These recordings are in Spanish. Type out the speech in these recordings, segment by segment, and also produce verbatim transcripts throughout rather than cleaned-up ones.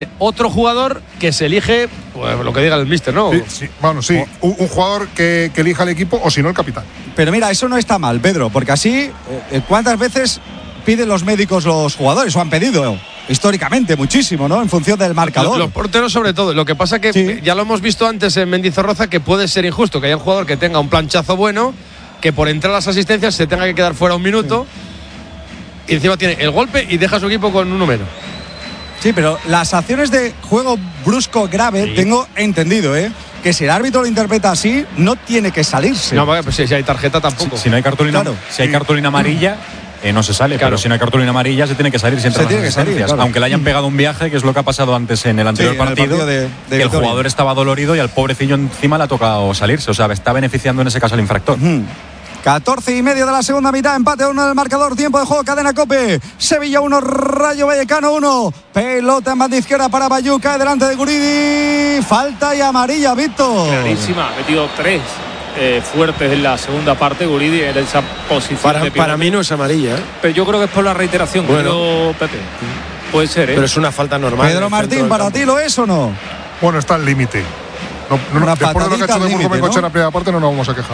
otro jugador que se elige, pues lo que diga el míster, ¿no? Sí, sí. Bueno, sí, un, un jugador que, que elija el equipo o si no el capitán. Pero mira, eso no está mal, Pedro, porque así, eh, ¿cuántas veces piden los médicos los jugadores? O han pedido históricamente muchísimo, ¿no? En función del marcador. Los, los porteros sobre todo. Lo que pasa que sí. ya lo hemos visto antes en Mendizorroza, que puede ser injusto que haya un jugador que tenga un planchazo bueno, que por entrar a las asistencias se tenga que quedar fuera un minuto sí. y encima tiene el golpe y deja a su equipo con uno menos. Sí, pero las acciones de juego brusco grave, sí. tengo entendido, ¿eh? Que si el árbitro lo interpreta así, no tiene que salirse. No, pues si hay tarjeta tampoco. Si, si no hay cartulina, claro. si hay cartulina amarilla, eh, no se sale. Claro. Pero si no hay cartulina amarilla, se tiene que salir siempre. Se tiene que salir, claro. Aunque le hayan pegado un viaje, que es lo que ha pasado antes en el anterior sí, partido, el partido de, de que el jugador estaba dolorido y al pobrecillo encima le ha tocado salirse. O sea, está beneficiando en ese caso al infractor. Uh-huh. catorce y medio de la segunda mitad, empate a uno del marcador, tiempo de juego, cadena COPE, Sevilla uno, Rayo Vallecano uno, pelota en banda izquierda para Bayú, cae delante de Guridi, falta y amarilla, Víctor. Clarísima, ha metido tres eh, fuertes en la segunda parte, Guridi en esa posición. Para, de para mí no es amarilla, ¿eh? Pero yo creo que es por la reiteración, bueno, creo, Pepe. Puede ser, ¿eh? Pero es una falta normal. Pedro Martín, ¿para ti lo es o no? Bueno, está al límite. No, no, después de lo que ha hecho de Burgos Bengochea en la primera parte, no nos vamos a quejar.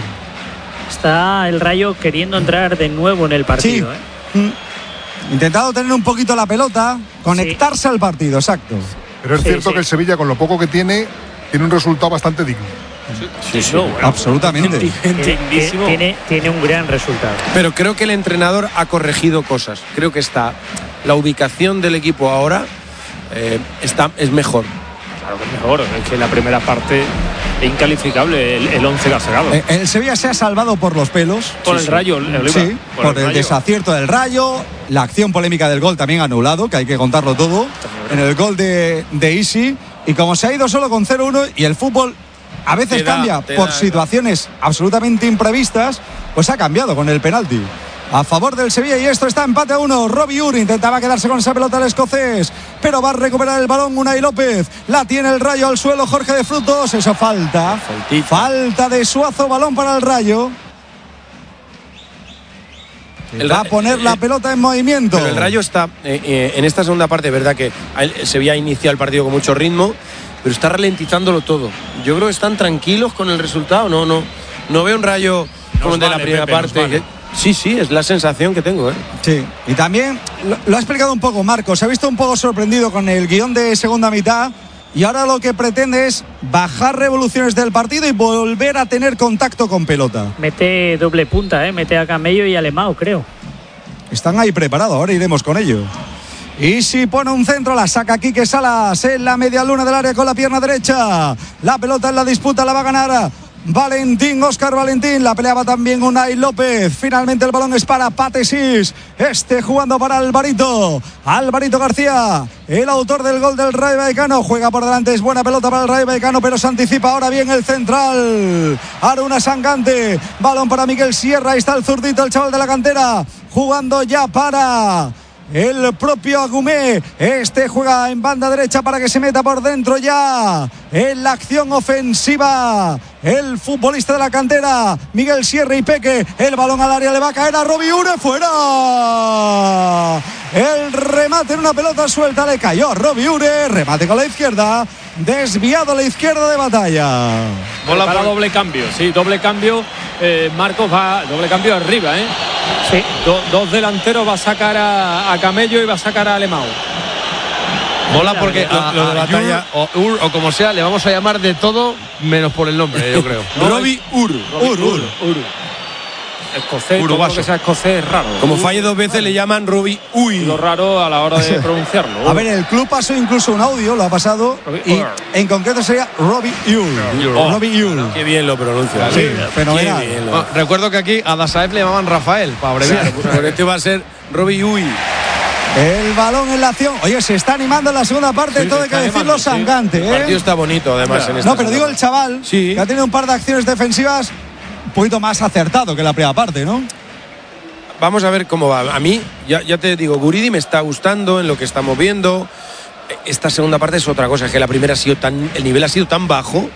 Está el Rayo queriendo entrar de nuevo en el partido. Sí. ¿eh? Intentado tener un poquito la pelota, conectarse sí. al partido, exacto. Pero es sí, cierto sí. que el Sevilla, con lo poco que tiene, tiene un resultado bastante digno. Sí, sí, sí. No, bueno, absolutamente. Tiene, tiene, tiene un gran resultado. Pero creo que el entrenador ha corregido cosas. Creo que está la ubicación del equipo ahora eh, está, es mejor. Claro que es mejor, es que la primera parte es incalificable el, el once que ha sacado. Eh, el Sevilla se ha salvado por los pelos. Por sí, el sí. Rayo, el Oliva. Sí, por, por el, el desacierto del Rayo, la acción polémica del gol también anulado, que hay que contarlo todo, en el gol de, de Isi. Y como se ha ido solo con cero uno y el fútbol a veces da, cambia por da, situaciones da. absolutamente imprevistas, pues ha cambiado con el penalti a favor del Sevilla y esto está empate a uno. Robbie Uri intentaba quedarse con esa pelota el escocés, pero va a recuperar el balón Unai López, la tiene el Rayo al suelo Jorge de Frutos, eso falta. Faltita. Falta de Suazo, balón para el Rayo. El, va a poner la pelota en movimiento. Pero el Rayo está eh, eh, en esta segunda parte, verdad que Sevilla inicia el partido con mucho ritmo, pero está ralentizándolo todo. Yo creo que están tranquilos con el resultado. No, no, no veo un Rayo como el de la primera Pepe, parte. Vale. que, sí, sí, es la sensación que tengo, ¿eh? Sí, y también lo, lo ha explicado un poco Marcos. Se ha visto un poco sorprendido con el guión de segunda mitad. Y ahora lo que pretende es bajar revoluciones del partido y volver a tener contacto con pelota. Mete doble punta, ¿eh? Mete a Camello y a Alemão, creo. Están ahí preparados, ahora iremos con ello. Y si pone un centro, la saca Quique Salas en la media luna del área con la pierna derecha. La pelota en la disputa la va a ganar Valentín, Óscar Valentín, la peleaba también Unai López. Finalmente el balón es para Patesis, este jugando para Alvarito. Alvarito García, el autor del gol del Rayo Vallecano, juega por delante, es buena pelota para el Rayo Vallecano, pero se anticipa ahora bien el central. Aruna Sangante, balón para Miguel Sierra, ahí está el zurdito, el chaval de la cantera, jugando ya para el propio Agumé. Este juega en banda derecha para que se meta por dentro ya en la acción ofensiva el futbolista de la cantera Miguel Sierra y Peque. El balón al área, le va a caer a Robbie Ure, fuera. El remate en una pelota suelta le cayó a Robbie Ure, remate con la izquierda, desviado a la izquierda de Batalla. Bola para doble cambio, sí, doble cambio. eh, Marcos va, doble cambio arriba, ¿eh? Sí. Do, dos delanteros, va a sacar a, a Camello y va a sacar a Alemão. Mola porque a, lo, lo de Batalla o Ur o como sea le vamos a llamar de todo menos por el nombre, yo creo. ¿No? Robbie Ur. Ur, Ur, Ur. Escocés, todo lo que sea escocés es raro. Como falle dos veces le llaman Robbie Uy. Lo raro a la hora de pronunciarlo. A ver, el club pasó incluso un audio, lo ha pasado, y en concreto sería Robbie Ur. Oh, Robbie Ur. Qué bien lo pronuncia. Sí, fenomenal. Lo... Oh, recuerdo que aquí a Dasaev le llamaban Rafael, para abreviar. Sí, por este va a ser Robbie Uy. El balón en la acción. Oye, se está animando en la segunda parte, sí, todo hay que decirlo, Sangante. ¿eh? El partido está bonito, además. En esta no, pero digo el chaval, sí. que ha tenido un par de acciones defensivas un poquito más acertado que la primera parte, ¿no? Vamos a ver cómo va. A mí, ya, ya te digo, Guridi me está gustando en lo que estamos viendo. Esta segunda parte es otra cosa, es que la primera ha sido tan, el nivel ha sido tan bajo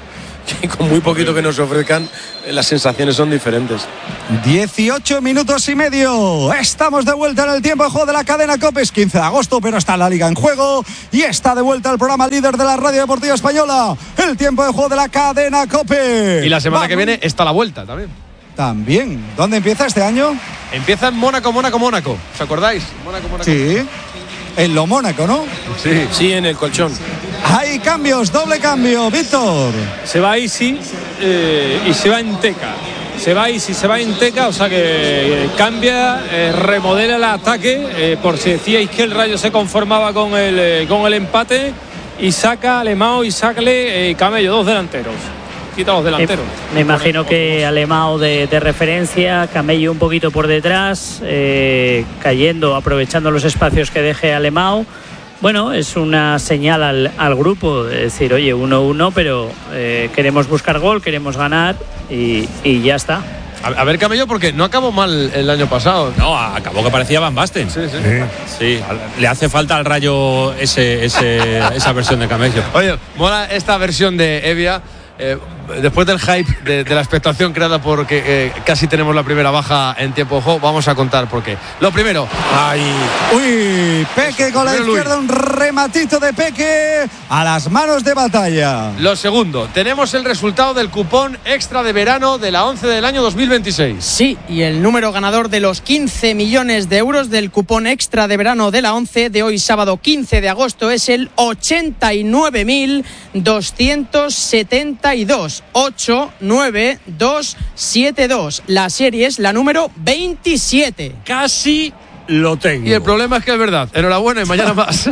que con muy poquito que nos ofrezcan, las sensaciones son diferentes. dieciocho minutos y medio. Estamos de vuelta en el tiempo de juego de la cadena COPE. Es quince de agosto, pero está la Liga en juego. Y está de vuelta el programa líder de la Radio Deportiva Española. El tiempo de juego de la cadena COPE. Y la semana Vamos. que viene está la vuelta también. También. ¿Dónde empieza este año? Empieza en Mónaco, Mónaco, Mónaco. ¿Os acordáis? Mónaco, Mónaco. Sí. En lo Mónaco, ¿no? Sí. Sí, en el colchón. Hay cambios, doble cambio, Víctor. Se va Isi eh, y se va Enteca. Se va Isi, se va Enteca, o sea que eh, cambia, eh, remodela el ataque, eh, por si decíais que el Rayo se conformaba con el, eh, con el empate, y saca a Alemão y Sacle eh, Camello, dos delanteros. Quita los delanteros. Me, me imagino que Alemão de, de referencia, Camello un poquito por detrás, eh, cayendo, aprovechando los espacios que deje Alemão. Bueno, es una señal al, al grupo, de decir, oye, uno uno, pero eh, queremos buscar gol, queremos ganar y, y ya está. A, a ver, Camello, porque no acabó mal el año pasado. No, acabó que parecía Van Basten. Sí, sí. Sí. Sí, le hace falta al Rayo ese, ese, esa versión de Camello. Oye, mola esta versión de Evia. Eh, después del hype de, de la expectación creada porque eh, casi tenemos la primera baja en tiempo de juego, vamos a contar por qué. Lo primero, Ay, Uy, Peque con la Luis. izquierda, un rematito de Peque a las manos de Batalla. lo segundo, tenemos el resultado del cupón extra de verano de la once del año dos mil veintiséis. Sí, y el número ganador de los quince millones de euros del cupón extra de verano de la once de hoy sábado quince de agosto es el ochenta y nueve mil doscientos setenta y dos. ocho nueve dos siete dos. La serie es la número veintisiete. Casi lo tengo. Y el problema es que es verdad. Enhorabuena y mañana más.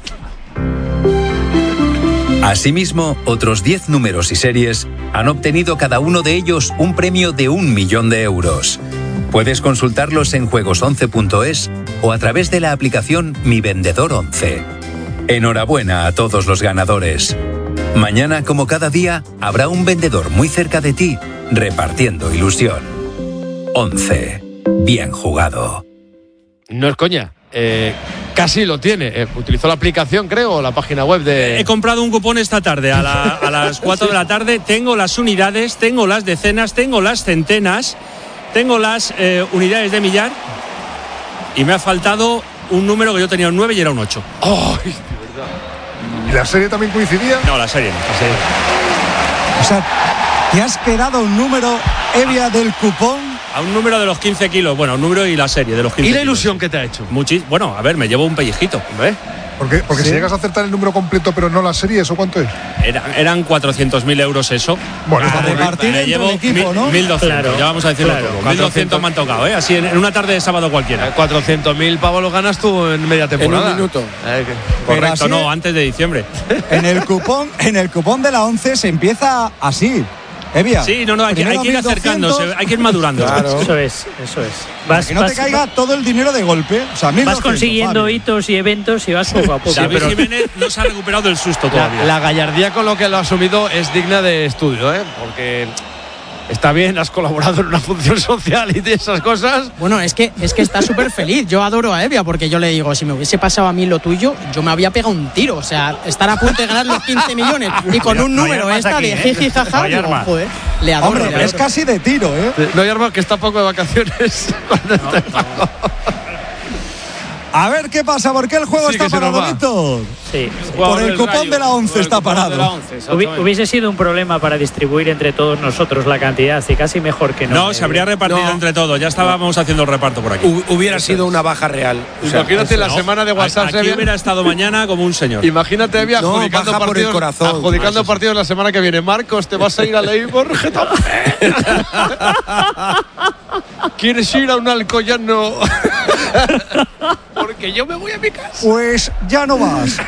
Asimismo, otros diez números y series han obtenido cada uno de ellos un premio de un millón de euros. Puedes consultarlos en juegos once punto es o a través de la aplicación Mi Vendedor once. Enhorabuena a todos los ganadores. Mañana, como cada día, habrá un vendedor muy cerca de ti, repartiendo ilusión. once. Bien jugado. No es coña. Eh, casi lo tiene. Eh, utilizó la aplicación, creo, o la página web de... He comprado un cupón esta tarde a, la, a las cuatro de la tarde. Tengo las unidades, tengo las decenas, tengo las centenas, tengo las eh, unidades de millar, y me ha faltado un número que yo tenía un nueve y era un ocho. ¡Ay! ¿Y la serie también coincidía? No, la serie no. La serie. O sea, ¿te has quedado un número, Evia, del cupón? A un número de los quince kilos. Bueno, un número y la serie de los quince ¿Y la kilos. ilusión que te ha hecho? Muchis, bueno, a ver, me llevo un pellejito. ¿Ves? Porque, porque Sí. si llegas a acertar el número completo pero no la serie, ¿eso cuánto es? Eran, eran cuatrocientos mil euros eso. Bueno, A está muy bien. repartir Me entre llevo el equipo, mil- ¿no? mil doscientos, Claro, ya vamos a decirlo claro. todo. mil doscientos me han tocado, ¿eh? Así en, en una tarde de sábado cualquiera. cuatrocientos mil pavos lo ganas tú en media temporada. un minuto. Eh, que- Pero Correcto, así- no, antes de diciembre. En el cupón, en el cupón de la once se empieza así. Evia. Sí, no, no, hay que, hay primero que ir mil doscientos, acercándose, hay que ir madurando. Claro. Eso es, eso es. para Vas, que no te vas- caiga todo el dinero de golpe. O sea, mil vas doscientos, consiguiendo Fabio. hitos y eventos y vas poco a poco. David Jiménez no se ha recuperado del susto La, todavía. la gallardía con lo que lo ha asumido es digna de estudio, ¿eh? Porque está bien, has colaborado en una función social y de esas cosas. Bueno, es que es que está súper feliz. Yo adoro a Evia porque yo le digo, si me hubiese pasado a mí lo tuyo, yo me había pegado un tiro. O sea, estar a punto de ganar los quince millones y con un no hay número armas esta aquí, de ¿eh? jiji jaja, No hay digo, armas. joder, le adoro. Hombre, le pero es adoro. casi de tiro, ¿eh? No hay arma que está poco de vacaciones. A ver qué pasa, porque el juego Sí, está que se nos parado, va. Víctor. Sí. Por el cupón de la once está parado. Hubi- Hubiese sido un problema para distribuir entre todos nosotros la cantidad, así casi mejor que no. No, se habría repartido No. entre todos. Ya estábamos haciendo el reparto por aquí. Hu- Hubiera sido una baja real. O sea, Imagínate la No, semana de WhatsApp. Aquí Evia. hubiera estado mañana como un señor. Imagínate, Evia, No, adjudicando baja por el partidos, corazón. adjudicando Ah, eso sí. partidos la semana que viene. Marcos, te vas a ir a Leibor, Getafe. ¿Quieres ir a un Alcoyano? Porque yo me voy a mi casa. Pues ya no vas.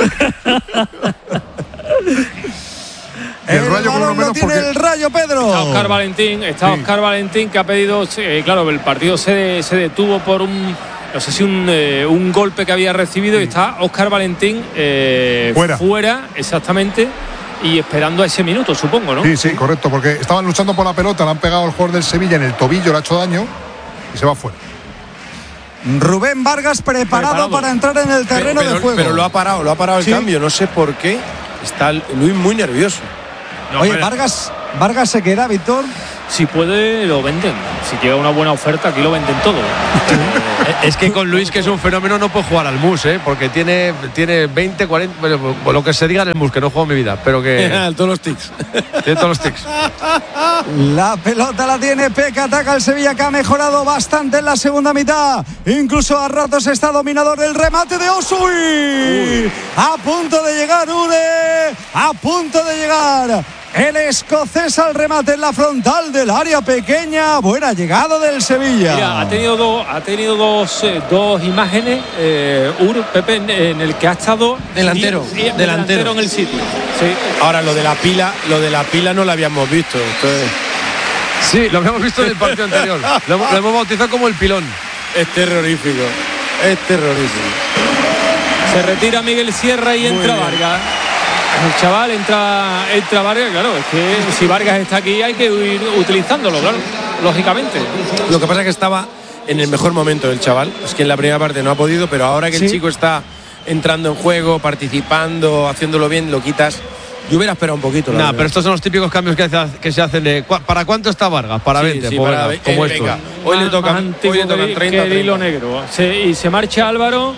El Rayo, por lo balón lo menos, tiene porque- el Rayo, Pedro. Está Oscar Valentín, está Oscar Valentín que ha pedido, eh, claro, el partido se, de- se detuvo por un, no sé si un, eh, un golpe que había recibido y está Oscar Valentín eh, Fuera. exactamente, y esperando a ese minuto, supongo, ¿no? Sí, sí, correcto, porque estaban luchando por la pelota, le han pegado al jugador del Sevilla en el tobillo, le ha hecho daño y se va fuera. Rubén Vargas preparado, Preparado. para entrar en el terreno pero, de juego. pero lo ha parado, lo ha parado el Sí. cambio. No sé por qué. Está Luis muy nervioso. No, Oye, Vargas, Vargas se queda, Víctor. Si puede, lo venden. Si llega una buena oferta, aquí lo venden todo. Es que con Luis, que es un fenómeno, no puede jugar al mus, ¿eh? Porque tiene, tiene veinte, cuarenta, bueno, lo que se diga en el mus, que no juego en mi vida, pero que... todos los tics. Tiene todos los tics. La pelota la tiene Peca, ataca el Sevilla, que ha mejorado bastante en la segunda mitad. Incluso a ratos está dominador el remate de Osui. A punto de llegar Ure, a punto de llegar el escocés al remate en la frontal del área pequeña. Buena llegada del Sevilla. Mira, ha tenido dos, ha tenido dos, eh, dos imágenes, eh, Ur, Pepe, en, en el que ha estado delantero, y, y, delantero. delantero en el sitio. Sí. Ahora lo de la pila, lo de la pila no lo habíamos visto. Entonces... Sí, lo habíamos visto en el partido anterior. Lo, lo hemos bautizado como el pilón. Es terrorífico, es terrorífico. Se retira Miguel Sierra y Muy entra bien. Vargas. El chaval entra, entra Vargas, claro, es que si Vargas está aquí hay que ir utilizándolo, claro, lógicamente. Lo que pasa es que estaba en el mejor momento del chaval, es que en la primera parte no ha podido, pero ahora que ¿Sí? el chico está entrando en juego, participando, haciéndolo bien, lo quitas. Yo hubiera esperado un poquito. No, nah, pero estos son los típicos cambios que, hace, que se hacen de ¿para cuánto está Vargas? Para sí, veinte, sí, pues para venga, como eh, esto. Venga. Hoy, le tocan, hoy le tocan treinta, que el hilo negro. Se, y se marcha Álvaro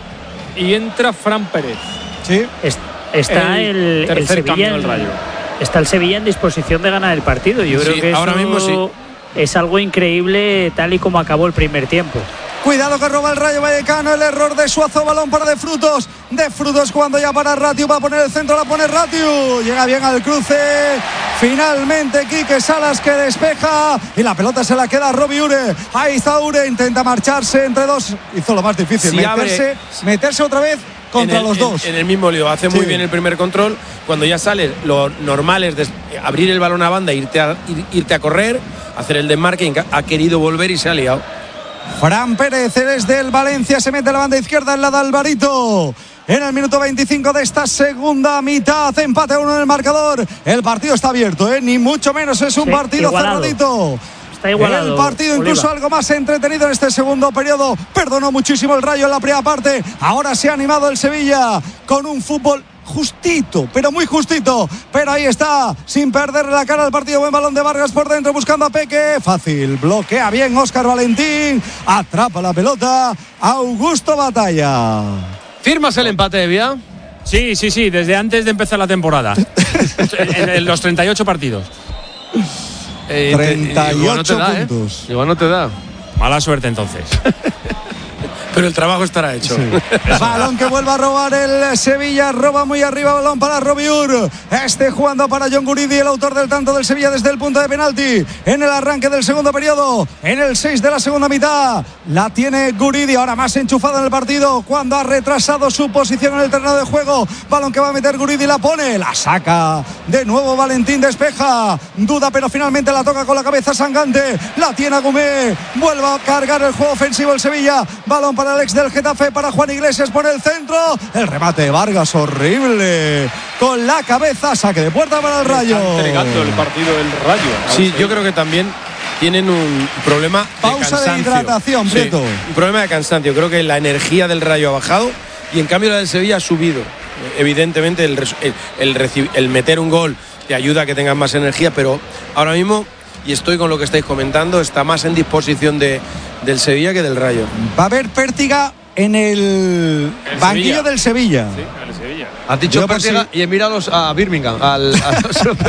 y entra Fran Pérez. Sí. Es, Está el, el, el Sevilla en, Rayo. Está el Sevilla en disposición de ganar el partido. Yo sí, creo que ahora eso mismo sí. Es algo increíble tal y como acabó el primer tiempo. Cuidado que roba el Rayo Vallecano, el error de Suazo, balón para De Frutos. De Frutos cuando ya para Ratiu, va a poner el centro, la pone Ratiu. Llega bien al cruce. Finalmente Quique Salas que despeja y la pelota se la queda a Robbie Ure. Ahí está Ure, intenta marcharse entre dos. Hizo lo más difícil, si meterse, abre, meterse otra vez contra en el, los dos. En, en el mismo lío, hace sí. muy bien el primer control. Cuando ya sale, lo normal es des, abrir el balón a banda, irte a, ir, irte a correr, hacer el desmarque. Ha querido volver y se ha liado. Fran Pérez desde el Valencia se mete a la banda izquierda en la de Alvarito. En el minuto veinticinco de esta segunda mitad, empate a uno en el marcador. El partido está abierto, ¿eh? Ni mucho menos es un sí, partido igualado. cerradito. Está igualado, el partido Oliva. Incluso algo más entretenido en este segundo periodo. Perdonó muchísimo el Rayo en la primera parte. Ahora se ha animado el Sevilla con un fútbol justito, pero muy justito. Pero ahí está, sin perderle la cara al partido. Buen balón de Vargas por dentro buscando a Peque. Fácil, bloquea bien Óscar Valentín. Atrapa la pelota Augusto Batalla. ¿Firmas el empate de Vía? Sí, sí, sí, desde antes de empezar la temporada. en, en los treinta y ocho partidos. Eh, treinta y ocho igual no te da, puntos. ¿eh? Igual no te da. Mala suerte entonces. Pero el trabajo estará hecho. Sí. Balón que vuelve a robar el Sevilla. Roba muy arriba, balón para Robiur. Este jugando para John Guridi, el autor del tanto del Sevilla desde el punto de penalti. En el arranque del segundo periodo. En el seis de la segunda mitad. La tiene Guridi, ahora más enchufado en el partido. Cuando ha retrasado su posición en el terreno de juego. Balón que va a meter Guridi, la pone. La saca. De nuevo Valentín, despeja. Duda, pero finalmente la toca con la cabeza Sangante. La tiene Agumé. Vuelve a cargar el juego ofensivo el Sevilla. Balón para Alex del Getafe, para Juan Iglesias por el centro. El remate de Vargas, horrible. Con la cabeza, saque de puerta para el Rayo. Está entregando el partido del Rayo. Sí, yo creo que también tienen un problema de pausa cansancio. de hidratación, Prieto. Sí, un problema de cansancio. Creo que la energía del Rayo ha bajado y en cambio la del Sevilla ha subido. Evidentemente el, el, el, el meter un gol te ayuda a que tengas más energía, pero ahora mismo, y estoy con lo que estáis comentando, está más en disposición de, del Sevilla que del Rayo. Va a haber Pértiga en el, el banquillo Sevilla. del Sevilla. Sí, en el Sevilla. Has dicho Yo Pértiga sí. y he mirado a Birmingham, al, al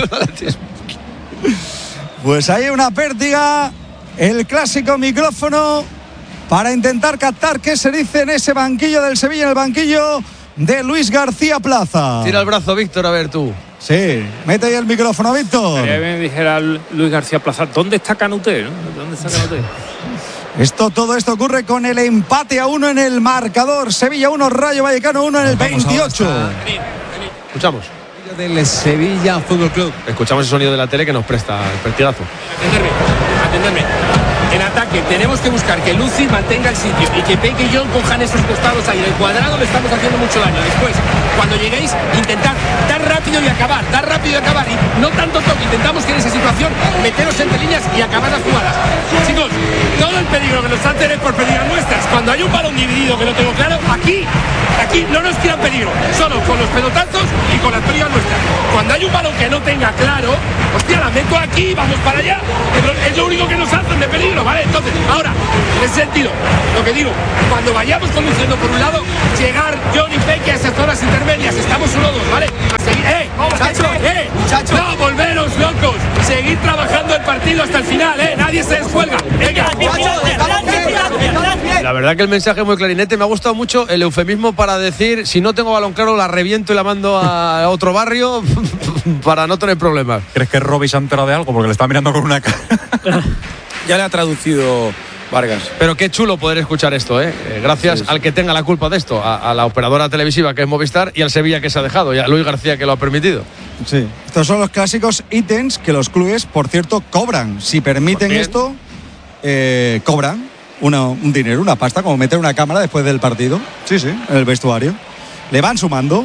Pues hay una Pértiga, el clásico micrófono para intentar captar qué se dice en ese banquillo del Sevilla, en el banquillo de Luis García Plaza. Tira el brazo, Víctor, a ver tú. Sí, mete ahí el micrófono, Víctor. Que me dijera Luis García Plaza, ¿dónde está Canuté? ¿no? ¿Dónde está Canuté? Esto, todo esto ocurre con el empate a uno en el marcador. Sevilla uno, Rayo Vallecano uno en el veintiocho. Escuchamos. Del Sevilla Fútbol Club. Escuchamos el sonido de la tele que nos presta el partidazo. Atenderme, atenderme. En ataque tenemos que buscar que Luci mantenga el sitio y que Peque y John cojan esos costados ahí. En el cuadrado le estamos haciendo mucho daño. Después, cuando lleguéis, intentad dar rápido y acabar, dar rápido y acabar. Y no tanto toque, intentamos que en esa situación meteros entre líneas y acabar las jugadas. Chicos, todo el peligro que nos salten es por pérdidas nuestras. Cuando hay un balón dividido que lo tengo claro, aquí, aquí no nos tiran peligro. Solo con los pelotazos y con las pérdidas nuestras. Cuando hay un un balón que no tenga claro, hostia, la meto aquí, vamos para allá. Es lo único que nos hacen de peligro, ¿vale? Entonces, ahora, en ese sentido, lo que digo, cuando vayamos conduciendo por un lado, llegar John y Peque a esas zonas intermedias, estamos uno o dos, ¿vale? A seguir, ¡eh! ¡Muchacho! ¡Eh! ¡Muchacho! ¡No, volveros, locos! Seguid trabajando el partido hasta el final, ¿eh? Nadie se descuelga. ¡Venga! La verdad que el mensaje es muy clarinete. Me ha gustado mucho el eufemismo para decir, si no tengo balón claro, la reviento y la mando a otro barrio para no tener problemas. ¿Crees que Robbie se ha enterado de algo? Porque le está mirando con una cara. Ya le ha traducido Vargas. Pero qué chulo poder escuchar esto, ¿eh? Eh, gracias sí, sí. al que tenga la culpa de esto, a, a la operadora televisiva que es Movistar y al Sevilla que se ha dejado, y a Luis García que lo ha permitido. Sí. Estos son los clásicos ítems que los clubes, por cierto, cobran. Si permiten esto, eh, cobran una, un dinero, una pasta, como meter una cámara después del partido. Sí, sí, en el vestuario. Le van sumando.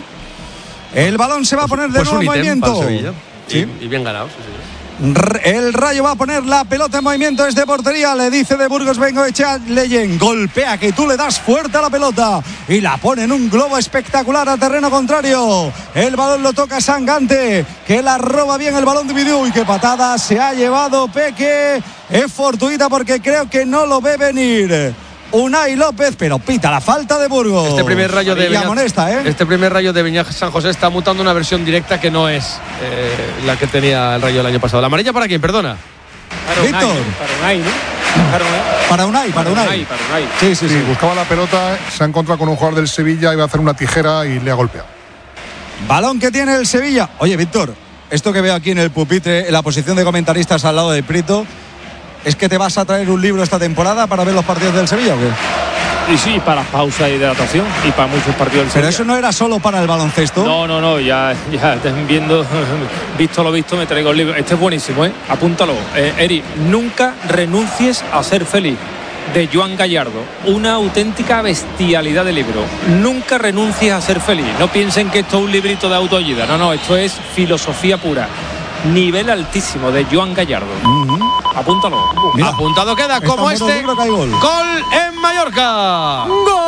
El balón se va a poner de pues nuevo en movimiento. Sí. Y, y bien ganado, sí, sí. El Rayo va a poner la pelota en movimiento desde portería. Le dice de Burgos Bengoechea Leyen. Golpea, que tú le das fuerte a la pelota y la pone en un globo espectacular a terreno contrario. El balón lo toca Sangante, que la roba bien el balón de Vidiu. Y qué patada se ha llevado Peque. Es fortuita porque creo que no lo ve venir Unai López, pero pita la falta de Burgos. Este primer rayo de Viña, molesta, ¿eh? Este primer rayo de Viña San José está mutando una versión directa que no es eh, la que tenía el Rayo el año pasado. ¿La amarilla para quién? Perdona. Para Víctor. Unai, para Unai, ¿no? Para Unai. Para Unai, para Unai. Unai, para Unai. Sí, sí, sí, sí. Buscaba la pelota, se ha encontrado con un jugador del Sevilla, iba a hacer una tijera y le ha golpeado. Balón que tiene el Sevilla. Oye, Víctor, esto que veo aquí en el pupitre, en la posición de comentaristas al lado de Prieto, ¿es que te vas a traer un libro esta temporada para ver los partidos del Sevilla o qué? Y sí, para pausa y hidratación y para muchos partidos del Sevilla. Pero eso no era solo para el baloncesto. No, no, no, ya, ya viendo, visto lo visto, me traigo el libro. Este es buenísimo, ¿eh? Apúntalo. Eh, Eri, nunca renuncies a ser feliz, de Joan Gallardo. Una auténtica bestialidad de libro. Nunca renuncies a ser feliz. No piensen que esto es un librito de autoayuda. No, no, esto es filosofía pura. Nivel altísimo de Joan Gallardo. Uh-huh. Apúntalo. Mira, apuntado queda como este. Gol. Gol en Mallorca.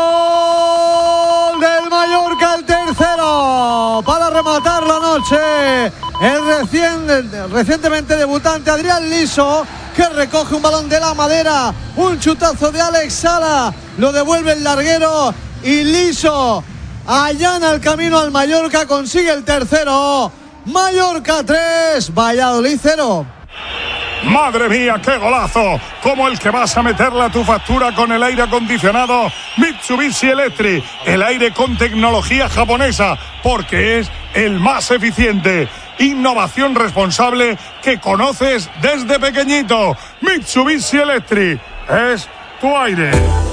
Gol del Mallorca, el tercero para rematar la noche. El, recién, el recientemente debutante Adrián Liso, que recoge un balón de la madera. Un chutazo de Alex Sala. Lo devuelve el larguero y Liso allana el camino al Mallorca. Consigue el tercero. Mallorca tres, Valladolid cero. Madre mía, qué golazo, como el que vas a meterle a tu factura con el aire acondicionado Mitsubishi Electric, el aire con tecnología japonesa, porque es el más eficiente. Innovación responsable que conoces desde pequeñito. Mitsubishi Electric es tu aire.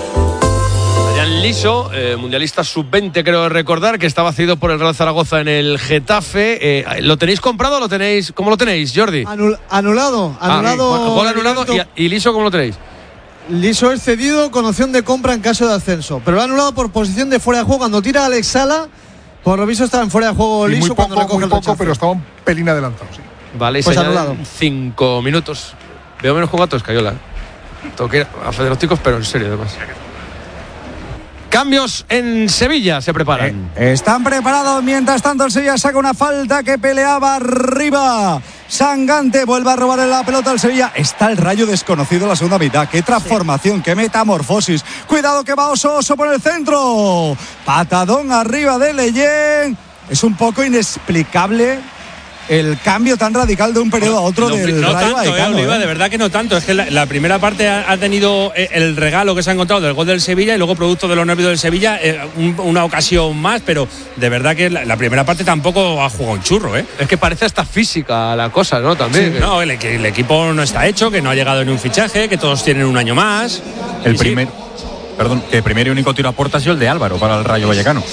Liso, eh, mundialista sub veinte, creo recordar, que estaba cedido por el Real Zaragoza en el Getafe. Eh, ¿Lo tenéis comprado o lo tenéis? ¿Cómo lo tenéis, Jordi? Anul, anulado. Anulado. Ah, gol anulado. Y, ¿Y Liso cómo lo tenéis? Liso es cedido con opción de compra en caso de ascenso, pero lo ha anulado por posición de fuera de juego. Cuando tira a Alex Sala, por lo visto estaba en fuera de juego Liso. Muy poco, cuando recoge muy el poco, rechazo. pero estaba un pelín adelantado. Sí. Vale, y pues se anulado. Cinco minutos. Veo menos con gatos, Cayola. Tengo que ir a Federópticos, pero en serio, además. Cambios en Sevilla se preparan. Eh, están preparados. Mientras tanto, el Sevilla saca una falta que peleaba arriba. Sangante vuelve a robarle la pelota al Sevilla. Está el Rayo desconocido en la segunda mitad. Qué transformación, sí. Qué metamorfosis. Cuidado que va Oso, Oso por el centro. Patadón arriba de Leyen. Es un poco inexplicable el cambio tan radical de un periodo a otro no, del no Rayo tanto, Vallecano, eh, Oliva, ¿eh? de verdad que no tanto. Es que la, la primera parte ha, ha tenido el regalo que se ha encontrado del gol del Sevilla y luego producto de los nervios del Sevilla eh, un, una ocasión más, pero de verdad que la, la primera parte tampoco ha jugado un churro, ¿eh? Es que parece hasta física la cosa, ¿no? También. Sí, no, el, el equipo no está hecho, que no ha llegado ni un fichaje, que todos tienen un año más. El primer, sí. perdón, que el primer y único tiro a puerta ha sido el de Álvaro para el Rayo Vallecano.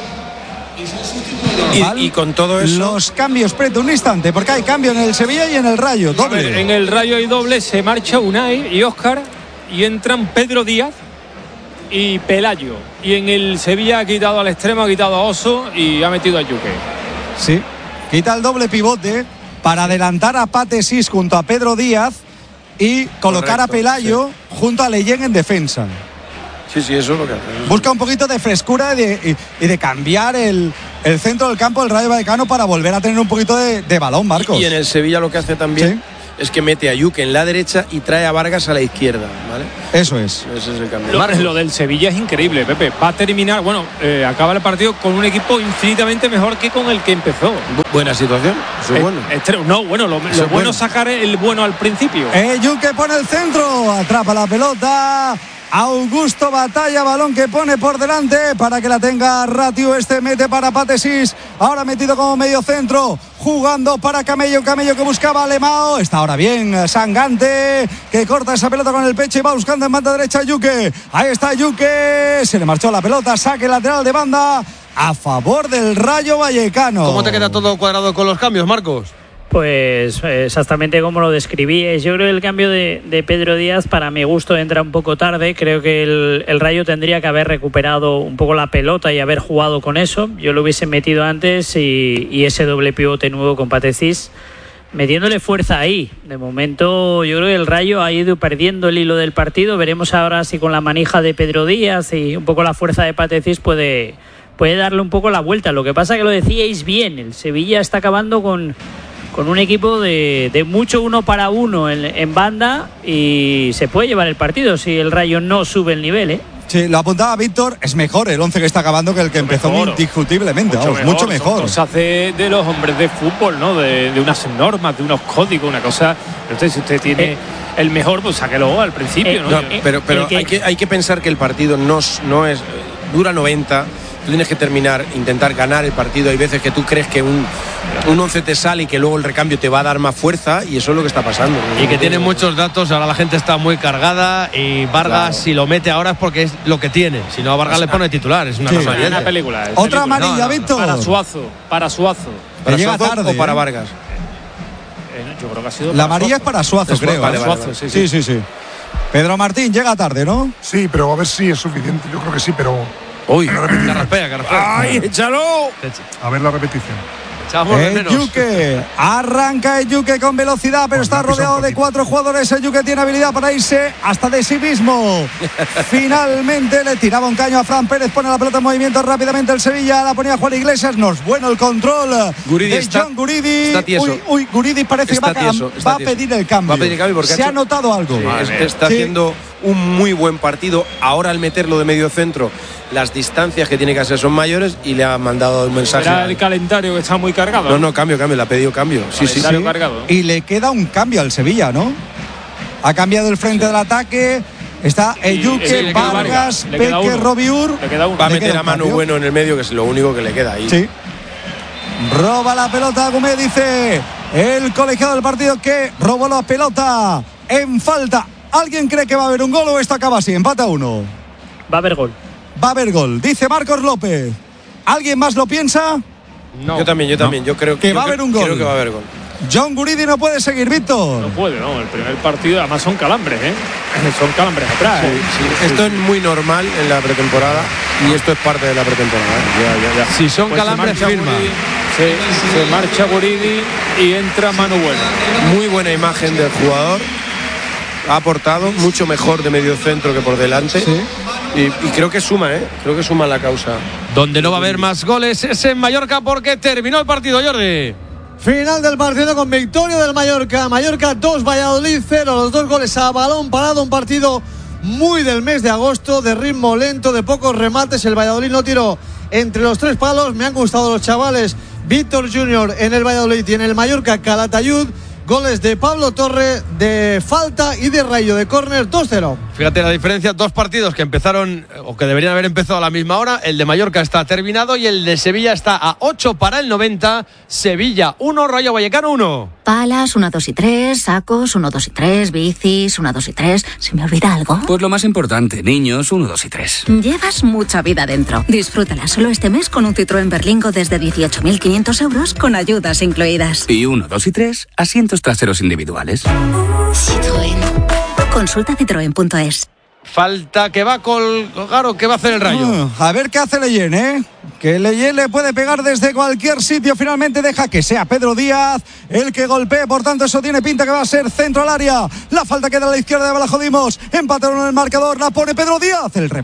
Y, y con todo eso, los cambios, Preto, un instante, porque hay cambio en el Sevilla y en el Rayo, doble. Ver, en el Rayo hay doble, se marcha Unai y Óscar y entran Pedro Díaz y Pelayo. Y en el Sevilla ha quitado al extremo, ha quitado a Oso y ha metido a Yuque. Sí, quita el doble pivote para adelantar a Pate Sis junto a Pedro Díaz y colocar Correcto, a Pelayo sí. junto a Leyen en defensa. Sí, sí, eso es lo que hace. Busca un poquito de frescura y de, y, y de cambiar el, el centro del campo del Rayo Vallecano para volver a tener un poquito de, de balón, Marcos. Y, y en el Sevilla lo que hace también ¿Sí? es que mete a Yuke en la derecha y trae a Vargas a la izquierda, ¿vale? Eso es. Ese es el cambio. Lo, lo del Sevilla es increíble, Pepe. Va a terminar, bueno, eh, acaba el partido con un equipo infinitamente mejor que con el que empezó. Bu- buena situación, eso es bueno. Este, no, bueno, lo, lo bueno, bueno es sacar el bueno al principio. Eh, Yuke pone el centro, atrapa la pelota. Augusto Batalla, balón que pone por delante para que la tenga Ratiu. Este mete para Patesis, ahora metido como medio centro, jugando para Camello, Camello que buscaba a Alemão. Está ahora bien Sangante, que corta esa pelota con el pecho y va buscando en banda derecha a Yuke. Ahí está Yuke, se le marchó la pelota, saque lateral de banda a favor del Rayo Vallecano. ¿Cómo te queda todo cuadrado con los cambios, Marcos? Pues exactamente como lo describíais. Yo creo que el cambio de, de Pedro Díaz, para mi gusto, entra un poco tarde. Creo que el, el Rayo tendría que haber recuperado un poco la pelota y haber jugado con eso. Yo lo hubiese metido antes y, y ese doble pivote nuevo con Patecis, metiéndole fuerza ahí. De momento yo creo que el Rayo ha ido perdiendo el hilo del partido. Veremos ahora si con la manija de Pedro Díaz y un poco la fuerza de Patecis puede, puede darle un poco la vuelta. Lo que pasa que lo decíais bien, el Sevilla está acabando con... con un equipo de, de mucho uno para uno en, en banda y se puede llevar el partido si el Rayo no sube el nivel, ¿eh? Sí, lo apuntaba Víctor, es mejor el once que está acabando que el que empezó mejor, indiscutiblemente, mucho vamos, mejor, mucho mejor. Son cosas de, de los hombres de fútbol, ¿no? De, de unas normas, de unos códigos, una cosa. Entonces, si usted tiene eh, el mejor, pues sáquelo al principio, eh, ¿no? no pero pero que... Hay, que, hay que pensar que el partido no, no es dura noventa. Tú tienes que terminar, intentar ganar el partido. Hay veces que tú crees que un, un once te sale y que luego el recambio te va a dar más fuerza, y eso es lo que está pasando. Y que tiene muchos datos, ahora la gente está muy cargada y Vargas, claro, si lo mete ahora es porque es lo que tiene. Si no, a Vargas le pone titular, es una sí, cosa. Es una película. Es Otra película. amarilla, no, no, Víctor. Para Suazo, para Suazo. ¿Para llega Suazo tarde, o para ¿eh? Vargas? Eh, yo creo que ha sido la para amarilla Suazo. es para Suazo, es creo. vale, ¿eh? vale, Suazo, sí, Sí, sí, sí, sí. Pedro Martín llega tarde, ¿no? Sí, pero a ver si es suficiente. Yo creo que sí, pero. Uy, carraspea, carraspea. ¡Ay, échalo! A ver la repetición. El Yuke, arranca el Yuke con velocidad, pero está rodeado de cuatro jugadores. El Yuke tiene habilidad para irse hasta de sí mismo. Finalmente le tiraba un caño a Fran Pérez, pone la pelota en movimiento rápidamente el Sevilla, la ponía Juan Iglesias. No es bueno el control Guridi de está, John Guridi. está tieso. Uy, uy, Guridi parece está que va, tieso, a, va a tieso. pedir el cambio. Va a pedir el cambio porque se ha, ha hecho, notado algo. Sí, es, está sí. haciendo un muy buen partido. Ahora al meterlo de medio centro, las distancias que tiene que hacer son mayores y le ha mandado un mensaje. Era el calendario que está muy cargado. No, no, cambio, cambio, le ha pedido cambio. Sí, sí, sí. Cargado. Y le queda un cambio al Sevilla, ¿no? Ha cambiado el frente sí. del ataque. Está Eyuke, sí, Vargas, Peque, Robiur. Va a meter a Manu Bueno en el medio, que es lo único que le queda ahí. Sí. Roba la pelota, Gumé, dice el colegiado del partido que robó la pelota en falta. ¿Alguien cree que va a haber un gol o esto acaba así? Empata a uno. Va a haber gol. Va a haber gol, dice Marcos López. ¿Alguien más lo piensa? No. Yo también, yo también. No. Yo creo que yo va a haber un gol. Creo que va a haber gol. John Guridi no puede seguir, Víctor. No puede, no. El primer partido, además son calambres, ¿eh? Son calambres atrás. Sí, ¿eh? sí, sí, esto sí. es muy normal en la pretemporada y esto es parte de la pretemporada. ¿eh? Ya, ya, ya. Si son pues calambres, se firma. Guridi, se, se marcha Guridi y entra Manu Bueno. Muy buena imagen del jugador. Ha aportado mucho mejor de medio centro que por delante. Sí. Y, y creo que suma, ¿eh? Creo que suma la causa. Donde no va a haber más goles es en Mallorca porque terminó el partido, Jordi. Final del partido con victoria del Mallorca. Mallorca dos, Valladolid cero. Los dos goles a balón parado. Un partido muy del mes de agosto, de ritmo lento, de pocos remates. El Valladolid no tiró entre los tres palos. Me han gustado los chavales. Víctor Junior en el Valladolid y en el Mallorca Calatayud. Goles de Pablo Torre, de falta y de Rayo de córner, dos cero. Fíjate la diferencia, dos partidos que empezaron o que deberían haber empezado a la misma hora. El de Mallorca está terminado y el de Sevilla está a ocho para el noventa. Sevilla uno, Rayo Vallecano uno. Palas, uno, dos y tres, sacos, uno, dos y tres, bicis, uno, dos y tres. ¿Se me olvida algo? Pues lo más importante, niños, uno, dos y tres. Llevas mucha vida dentro. Disfrútala solo este mes con un Citroën Berlingo desde dieciocho mil quinientos euros con ayudas incluidas. Y uno, dos y tres, asientos traseros individuales. Citroën. Consulta citroen punto es. Falta que va a colgar o que va a hacer el Rayo. Uh, a ver qué hace Leyen, ¿eh? que Leyen le puede pegar desde cualquier sitio. Finalmente deja que sea Pedro Díaz el que golpee, por tanto eso tiene pinta que va a ser centro al área. La falta queda a la izquierda de Blajodimos, empate uno en el marcador, la pone Pedro Díaz, el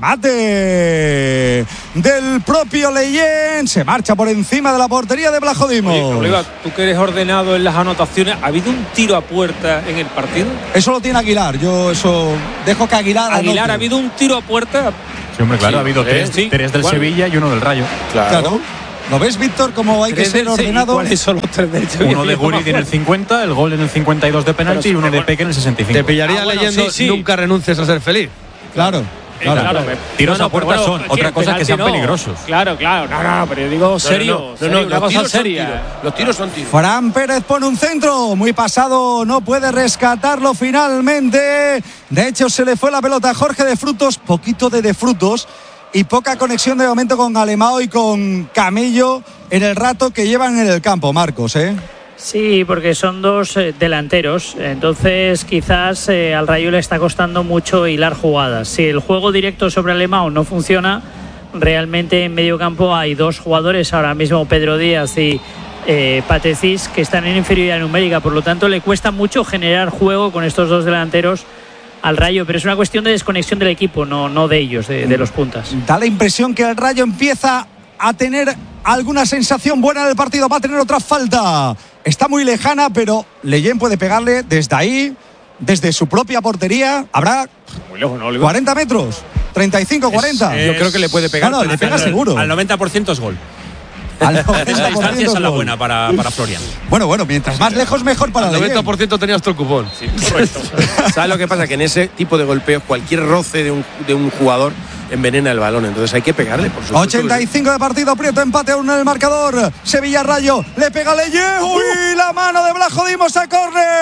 remate del propio Leyen se marcha por encima de la portería de Blajodimos. Oye, Oliva, tú que eres ordenado en las anotaciones, ¿ha habido un tiro a puerta en el partido? Eso lo tiene Aguilar, yo eso dejo que Aguilar Aguilar, anote. ¿ha habido un tiro a puerta? Sí, hombre, claro, Sí, ha habido tres, sí. tres del ¿Cuál? Sevilla y uno del Rayo. Claro. claro. ¿Lo ves, Víctor, cómo hay que ser ordenado? ¿Cuáles son los tres del Sevilla? Uno de Gullit en el cincuenta, el gol en el cincuenta y dos de penalti y uno de Peque en el sesenta y cinco. Te pillaría Ah, bueno, leyendo sí, sí. Nunca renuncies a ser feliz. Claro. Claro, claro, claro. Tiros no, no, a puerta bueno, son, otra cosa es que sean no. peligrosos. Claro, claro, no, no, pero yo digo serio, No, no, serio, no, no, una los cosa tiros son seria. tiros. Los tiros son tiros. Fran Pérez pone un centro muy pasado, no puede rescatarlo finalmente. De hecho, se le fue la pelota a Jorge de Frutos, poquito de de Frutos y poca conexión de momento con Alemão y con Camello en el rato que llevan en el campo, Marcos, ¿eh? Sí, porque son dos eh, delanteros, entonces quizás eh, al Rayo le está costando mucho hilar jugadas. Si el juego directo sobre Alemão no funciona, realmente en medio campo hay dos jugadores ahora mismo, Pedro Díaz y eh, Patecís, que están en inferioridad numérica, por lo tanto le cuesta mucho generar juego con estos dos delanteros al Rayo, pero es una cuestión de desconexión del equipo, no, no de ellos, de, de los puntas. Da la impresión que el Rayo empieza a tener alguna sensación buena en el partido, va a tener otra falta. Está muy lejana, pero Leyen puede pegarle desde ahí, desde su propia portería. Habrá Muy lejos, ¿no, Oliver? cuarenta metros, treinta y cinco, cuarenta. Es- Yo creo que le puede pegar. No, no, le pega seguro. Al noventa por ciento es gol. Al Esa noventa por distancia ciento esa es la gol. buena para, para Florian. Bueno, bueno, mientras más lejos mejor para Al Leyen. noventa por ciento tenías tú el cupón. Sí, correcto. ¿Sabes lo que pasa? Que en ese tipo de golpeos, cualquier roce de un, de un jugador envenena el balón. Entonces hay que pegarle, por supuesto. ochenta y cinco de partido, Prieto, empate a uno en el marcador. Sevilla Rayo, le pega Leyen. ¡Uy! La mano de Blajodimos a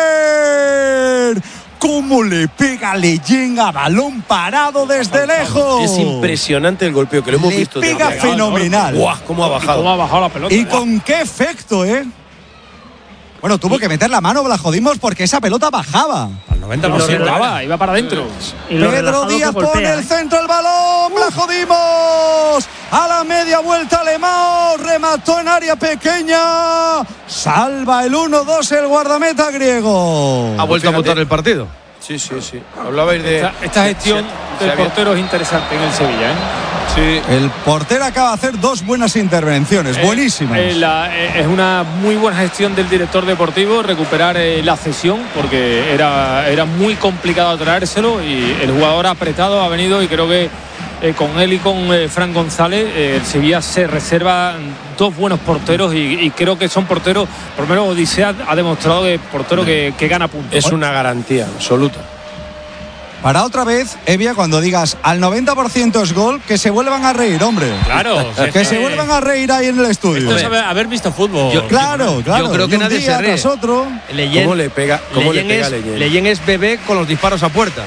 córner. ¿Cómo le pega Leyen a balón parado desde lejos? Es impresionante el golpeo, que lo hemos Le visto. de- pega de- fenomenal. ¡Guau! ¿Cómo ha bajado? ¿Cómo ha bajado la pelota? ¿Y con qué efecto, eh? Bueno, tuvo que meter la mano Blajodimos porque esa pelota bajaba. Al noventa por Lo ciento. relajaba, iba para adentro. Y lo Pedro relajado que Díaz golpea, pone el ¿eh? centro, el balón, Blajodimos a la media vuelta Alemão, remató en área pequeña, salva el uno dos el guardameta griego. Ha vuelto a Fíjate. montar el partido. Sí, sí, sí. Hablabais de. Esta, esta gestión se- se del había- portero es interesante en el Sevilla, ¿eh? Sí. El portero acaba de hacer dos buenas intervenciones, Eh, buenísimas. eh, la- eh, es una muy buena gestión del director deportivo recuperar eh, la cesión, porque era, era muy complicado traérselo y el jugador apretado ha venido, y creo que eh, con él y con eh, Fran González eh, el Sevilla se reserva dos buenos porteros y, y creo que son porteros, por lo menos Odisea ha demostrado que es portero que, que gana puntos. Es una garantía absoluta. Para otra vez, Evia, cuando digas al noventa por ciento es gol, que se vuelvan a reír, hombre. Claro. Que se vuelvan a reír ahí en el estudio. Esto es haber, haber visto fútbol. Yo- Claro, claro. Yo creo Y que un nadie día se ríe. tras otro. Leyen, ¿Cómo le pega, cómo le Leyen pega es, Leyen? Leyen es bebé con los disparos a puerta.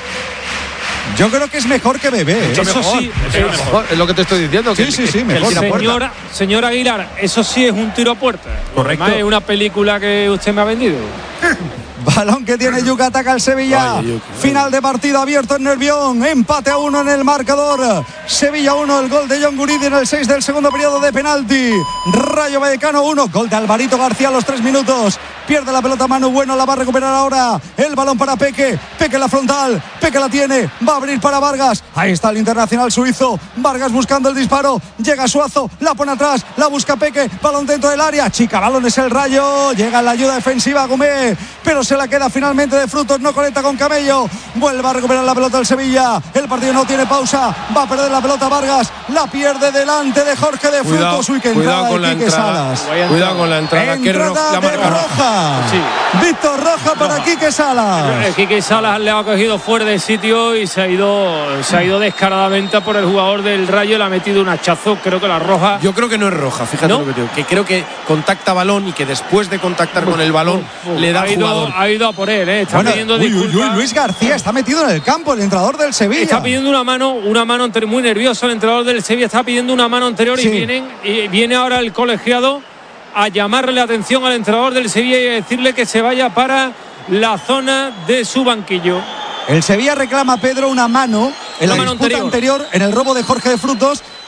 Yo creo que es mejor que Bebé. ¿eh? Eso Mejor, sí, es, es- mejor, es lo que te estoy diciendo. Sí, que, sí, que- sí, que mejor. tira a puerta. señor, señor Aguilar, eso sí es un tiro a puerta. Correcto. Además, es una película que usted me ha vendido. Balón que tiene Yuca, ataca el Sevilla. Vaya, Yuca. Final de partido abierto en Nervión. Empate a uno en el marcador. Sevilla uno, el gol de John Guridi en el seis del segundo periodo de penalti. Rayo Vallecano uno, gol de Alvarito García a los tres minutos. Pierde la pelota Manu Bueno, la va a recuperar ahora. El balón para Peque. Peque la frontal. Peque la tiene. Va a abrir para Vargas. Ahí está el internacional suizo. Vargas buscando el disparo. Llega Suazo. La pone atrás. La busca Peque. Balón dentro del área. Chica, balón es el Rayo. Llega la ayuda defensiva Gómez. Pero se la queda finalmente de Frutos. No conecta con Camello. Vuelve a recuperar la pelota el Sevilla. El partido no tiene pausa. Va a perder la pelota Vargas. La pierde delante de Jorge de Cuidado, Frutos. Uy, qué cuidado entrada con de la Quique entrada. Salas. Cuidado con la entrada. Que ro- Entrada la de marca roja. Roja. Sí. Víctor Roja para Quique Salas. Eh, Quique Salas le ha cogido fuera de sitio y se ha ido se ha ido descaradamente por el jugador del Rayo, le ha metido un hachazo, creo que la roja. Yo creo que no es roja, fíjate ¿No? lo que te digo. Que creo que contacta balón y que después de contactar con el balón Uf, le da ha al ido, jugador. ha ido a por él, eh. Está Bueno, pidiendo uy, uy, uy, disculpas. Luis García está metido en el campo, el entrenador del Sevilla. Está pidiendo una mano, una mano anterior, muy nervioso el entrenador del Sevilla, está pidiendo una mano anterior Sí. y vienen y viene ahora el colegiado a llamarle la atención al entrenador del Sevilla y a decirle que se vaya para la zona de su banquillo. El Sevilla reclama a Pedro una mano en Una la mano disputa anterior. anterior. en el robo de Jorge de Frutos.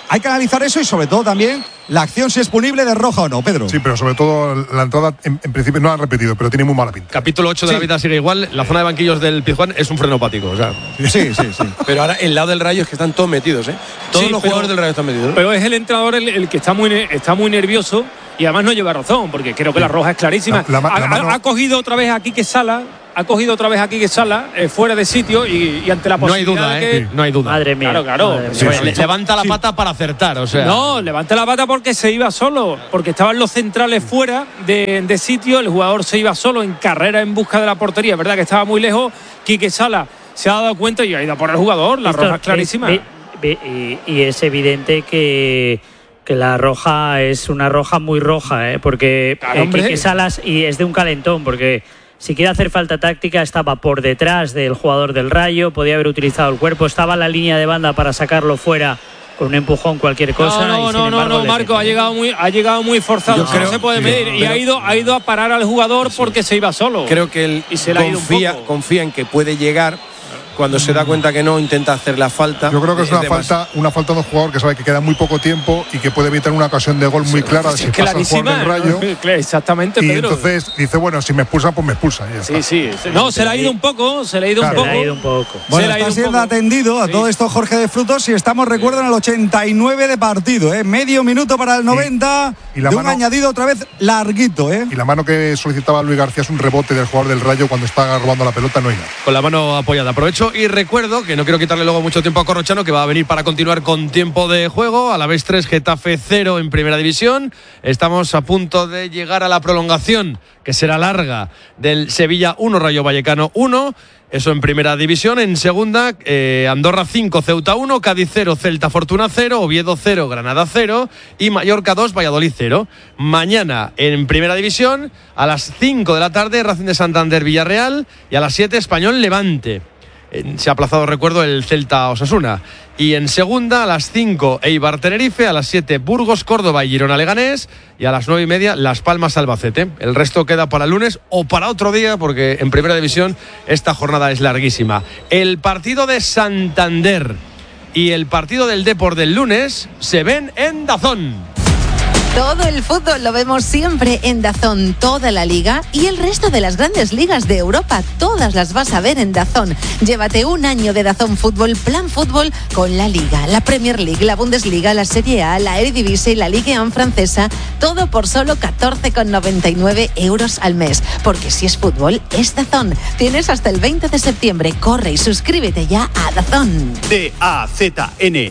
hay que analizar eso y sobre todo también la acción si es punible de roja o no, Pedro. Sí, pero sobre todo la entrada en, en principio no la han repetido, pero tiene muy mala pinta. Capítulo ocho de sí. La vida sigue igual. La zona de banquillos del Pizjuán es un frenopático. O sea. Sí, sí, sí. Pero ahora el lado del Rayo es que están todos metidos, ¿eh? Todos sí, los pero, jugadores del Rayo están metidos. ¿eh? Pero es el entrenador el, el que está muy, está muy nervioso y además no lleva razón, porque creo que la roja es clarísima. La, la, la ha, mano... ha cogido otra vez a Quique Sala. Ha cogido otra vez a Quique Sala eh, fuera de sitio y, y ante la posibilidad no hay duda, de que… ¿eh? No hay duda. Madre mía. Claro, claro. Madre mía. Pues, sí, sí. Levanta la pata sí. para acertar, o sea. No, levanta la pata porque se iba solo, porque estaban los centrales fuera de, de sitio, el jugador se iba solo en carrera en busca de la portería, verdad que estaba muy lejos. Quique Sala se ha dado cuenta y ha ido a por el jugador, la Esto roja es clarísima. Ve, ve, ve, y, y es evidente que… que la roja es una roja muy roja, ¿eh? Porque claro, eh, Quique Salas, y es de un calentón, porque si quiere hacer falta táctica estaba por detrás del jugador del Rayo, podía haber utilizado el cuerpo, estaba en la línea de banda para sacarlo fuera con un empujón, cualquier cosa. No, no, y no, no, no, Marco, ha llegado muy, ha llegado muy forzado, creo, no se puede medir, sí, y ha ido, ha ido a parar al jugador porque se iba solo. Creo que él y se confía, ha ido un poco. confía en que puede llegar. Cuando se da cuenta que no, intenta hacer la falta. Yo creo que es, es una demás. falta una falta de un jugador que sabe que queda muy poco tiempo y que puede evitar una ocasión de gol muy clara es si pasa el jugador del Rayo. ¿no? Exactamente, y Pedro. entonces dice, bueno, si me expulsan, pues me expulsan. Ya sí, está. sí, sí. No, se le ha ido un poco, se le ha ido, claro. un, poco. Se le ha ido un poco. Bueno, está siendo poco. atendido a sí. todo esto Jorge de Frutos y estamos, recuerdo, en el ochenta y nueve de partido, ¿eh? Medio minuto para el noventa y, y la de mano, un añadido otra vez larguito, ¿eh? Y la mano que solicitaba Luis García es un rebote del jugador del Rayo cuando está robando la pelota, no hay nada. Con la mano apoyada. Aprovecho y recuerdo que no quiero quitarle luego mucho tiempo a Corrochano, que va a venir para continuar con tiempo de juego. A la vez tres, Getafe cero en primera división. Estamos a punto de llegar a la prolongación, que será larga, del Sevilla uno, Rayo Vallecano uno. Eso en primera división. En segunda, eh, Andorra cinco, Ceuta uno, Cádiz cero, Celta Fortuna cero, Oviedo cero, Granada cero y Mallorca dos, Valladolid cero. Mañana en primera división, a las cinco de la tarde, Racing de Santander Villarreal y a las siete, Español Levante. Se ha aplazado, recuerdo, el Celta Osasuna. Y en segunda, a las cinco, Eibar Tenerife, a las siete, Burgos Córdoba y Girona Leganés, y a las nueve y media, Las Palmas Albacete. El resto queda para el lunes o para otro día, porque en primera división esta jornada es larguísima. El partido de Santander y el partido del Depor del lunes se ven en DAZN. Todo el fútbol lo vemos siempre en DAZN, toda la liga y el resto de las grandes ligas de Europa, todas las vas a ver en DAZN. Llévate un año de DAZN Fútbol, Plan Fútbol, con la Liga, la Premier League, la Bundesliga, la Serie A, la Eredivisie y la Ligue uno francesa, todo por solo catorce con noventa y nueve euros al mes. Porque si es fútbol, es DAZN. Tienes hasta el veinte de septiembre, corre y suscríbete ya a DAZN. D A Z N,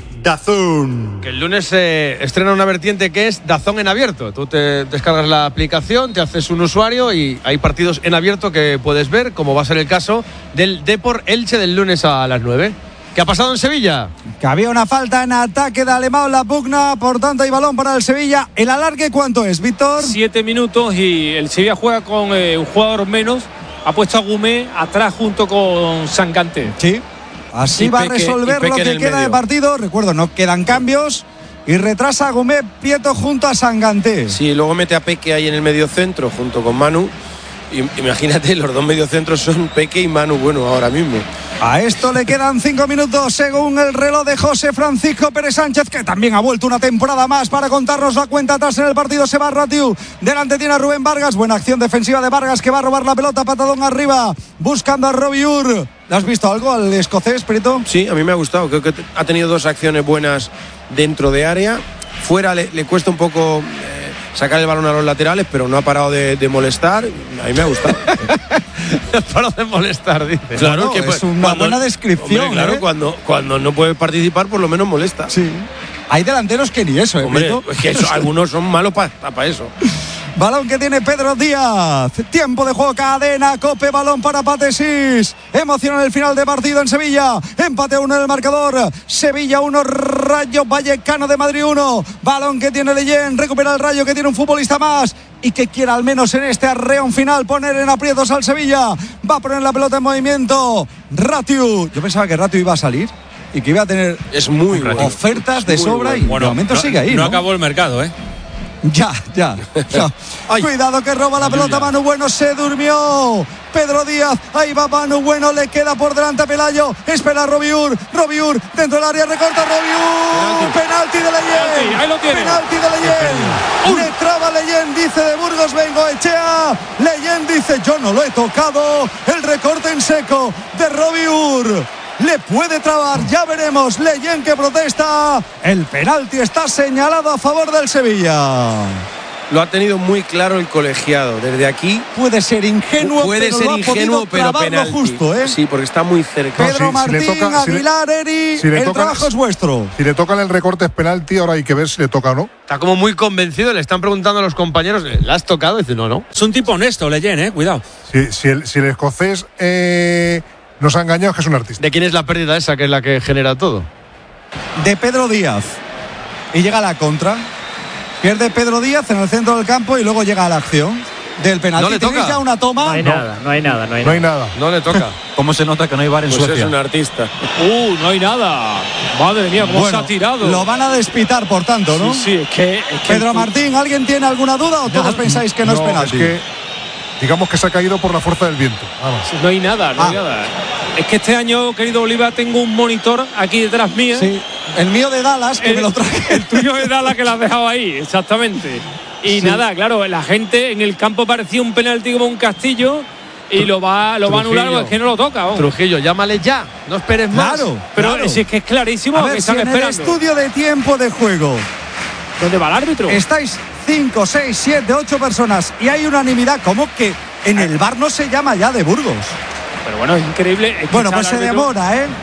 DAZN. Que el lunes se eh, estrena una vertiente que es DAZN en abierto. Tú te descargas la aplicación, te haces un usuario y hay partidos en abierto que puedes ver, como va a ser el caso del Depor Elche del lunes a las nueve. ¿Qué ha pasado en Sevilla? Que había una falta en ataque de Alemão, la pugna, por tanto hay balón para el Sevilla. ¿El alargue cuánto es, Víctor? Siete minutos y el Sevilla juega con eh, un jugador menos. Ha puesto a Gumé atrás junto con Sangante. Sí, así y va Peque, a resolver lo que queda medio de partido. Recuerdo, no quedan cambios. Y retrasa a Gómez Prieto junto a Sangante. Sí, luego mete a Peque ahí en el medio centro junto con Manu. Y, imagínate, los dos mediocentros son Peque y Manu, bueno, ahora mismo. A esto le quedan cinco minutos según el reloj de José Francisco Pérez Sánchez, que también ha vuelto una temporada más para contarnos la cuenta atrás en el partido. Se va Ratiu, delante tiene a Rubén Vargas, buena acción defensiva de Vargas, que va a robar la pelota, patadón arriba, buscando a Robiur. ¿Le has visto algo al escocés, Perito? Sí, a mí me ha gustado, creo que ha tenido dos acciones buenas dentro de área. Fuera le, le cuesta un poco eh, sacar el balón a los laterales, pero no ha parado de, de molestar. A mí me ha gustado. No ha parado de molestar, dice. Claro, que es una cuando, buena descripción. Hombre, claro, ¿eh? cuando, cuando no puede participar, por lo menos molesta. Sí. Hay delanteros que ni eso, ¿eh? Hombre, es que eso, algunos son malos para pa eso. Balón que tiene Pedro Díaz. Tiempo de juego, cadena, Cope, balón para Patesís. Emoción en el final de partido en Sevilla. Empate uno en el marcador. Sevilla uno, Rayo Vallecano de Madrid uno. Balón que tiene Leyen. Recupera el Rayo, que tiene un futbolista más y que quiera al menos en este arreón final poner en aprietos al Sevilla. Va a poner la pelota en movimiento Ratiu. Yo pensaba que Ratiu iba a salir y que iba a tener es muy ofertas bueno. de sobra. Bueno. Y bueno, de momento no, sigue ahí, no, ¿no? acabó el mercado, ¿eh? Ya, ya. No. Cuidado que roba la pelota Manu Bueno, se durmió. Pedro Díaz, ahí va Manu Bueno, le queda por delante a Pelayo. Espera a Robiur, Robiur dentro del área, recorta Robiur. Penalti, penalti de Leyen. Ahí lo tiene. Penalti de Leyen. Le traba Leyen, dice de Burgos Bengoechea. Leyen dice, yo no lo he tocado. El recorte en seco de Robiur. Le puede trabar, ya veremos. Leyen que protesta. El penalti está señalado a favor del Sevilla. Lo ha tenido muy claro el colegiado. Desde aquí puede ser ingenuo, puede pero ser lo ha ingenuo, pero penalti. Justo, ¿eh? Sí, porque está muy cerca. Pedro No, si- Martín, si le toca- si le- Aguilar, Eri, si le el tocan- trabajo es vuestro. Si le tocan el recorte es penalti, ahora hay que ver si le toca o no. Está como muy convencido, le están preguntando a los compañeros, ¿la has tocado? Y dice, no, no. Es un tipo honesto, Leyen, eh, cuidado. Si, si, el, si el escocés eh, nos ha engañado, es que es un artista. ¿De quién es la pérdida esa que es la que genera todo? De Pedro Díaz. Y llega la contra. Pierde Pedro Díaz en el centro del campo y luego llega a la acción del penalti. No le ¿Tenéis toca. ya una toma? No hay nada, no hay nada, no hay No hay nada. nada. No le toca. ¿Cómo se nota que no hay bar en Pues Suecia? es un artista. Uh, no hay nada. Madre mía, cómo Bueno, se ha tirado. lo van a despitar, por tanto, ¿no? Sí, sí, es que. es que Pedro el- Martín, ¿alguien tiene alguna duda o todos pensáis que no, es penalti? que digamos que se ha caído por la fuerza del viento. Nada más. No hay nada, no hay Ah. nada. Es que este año, querido Oliva, tengo un monitor aquí detrás mía. Sí, el mío de Dallas, que el, me lo traje. el tuyo es la que la has dejado ahí, exactamente. Y Sí. nada, claro, la gente en el campo parecía un penalti como un castillo y lo va, lo va a anular, Trujillo. es que no lo toca. vamos. Trujillo, llámale ya, no esperes más. Claro, Pero claro. si es que es clarísimo A que ver, si están en el esperando. estudio de tiempo de juego ¿Dónde va el árbitro? estáis cinco, seis, siete, ocho personas y hay unanimidad, como que en el bar no se llama ya de Burgos. Pero bueno, es increíble. es que Bueno, está pues el se árbitro. demora, ¿eh?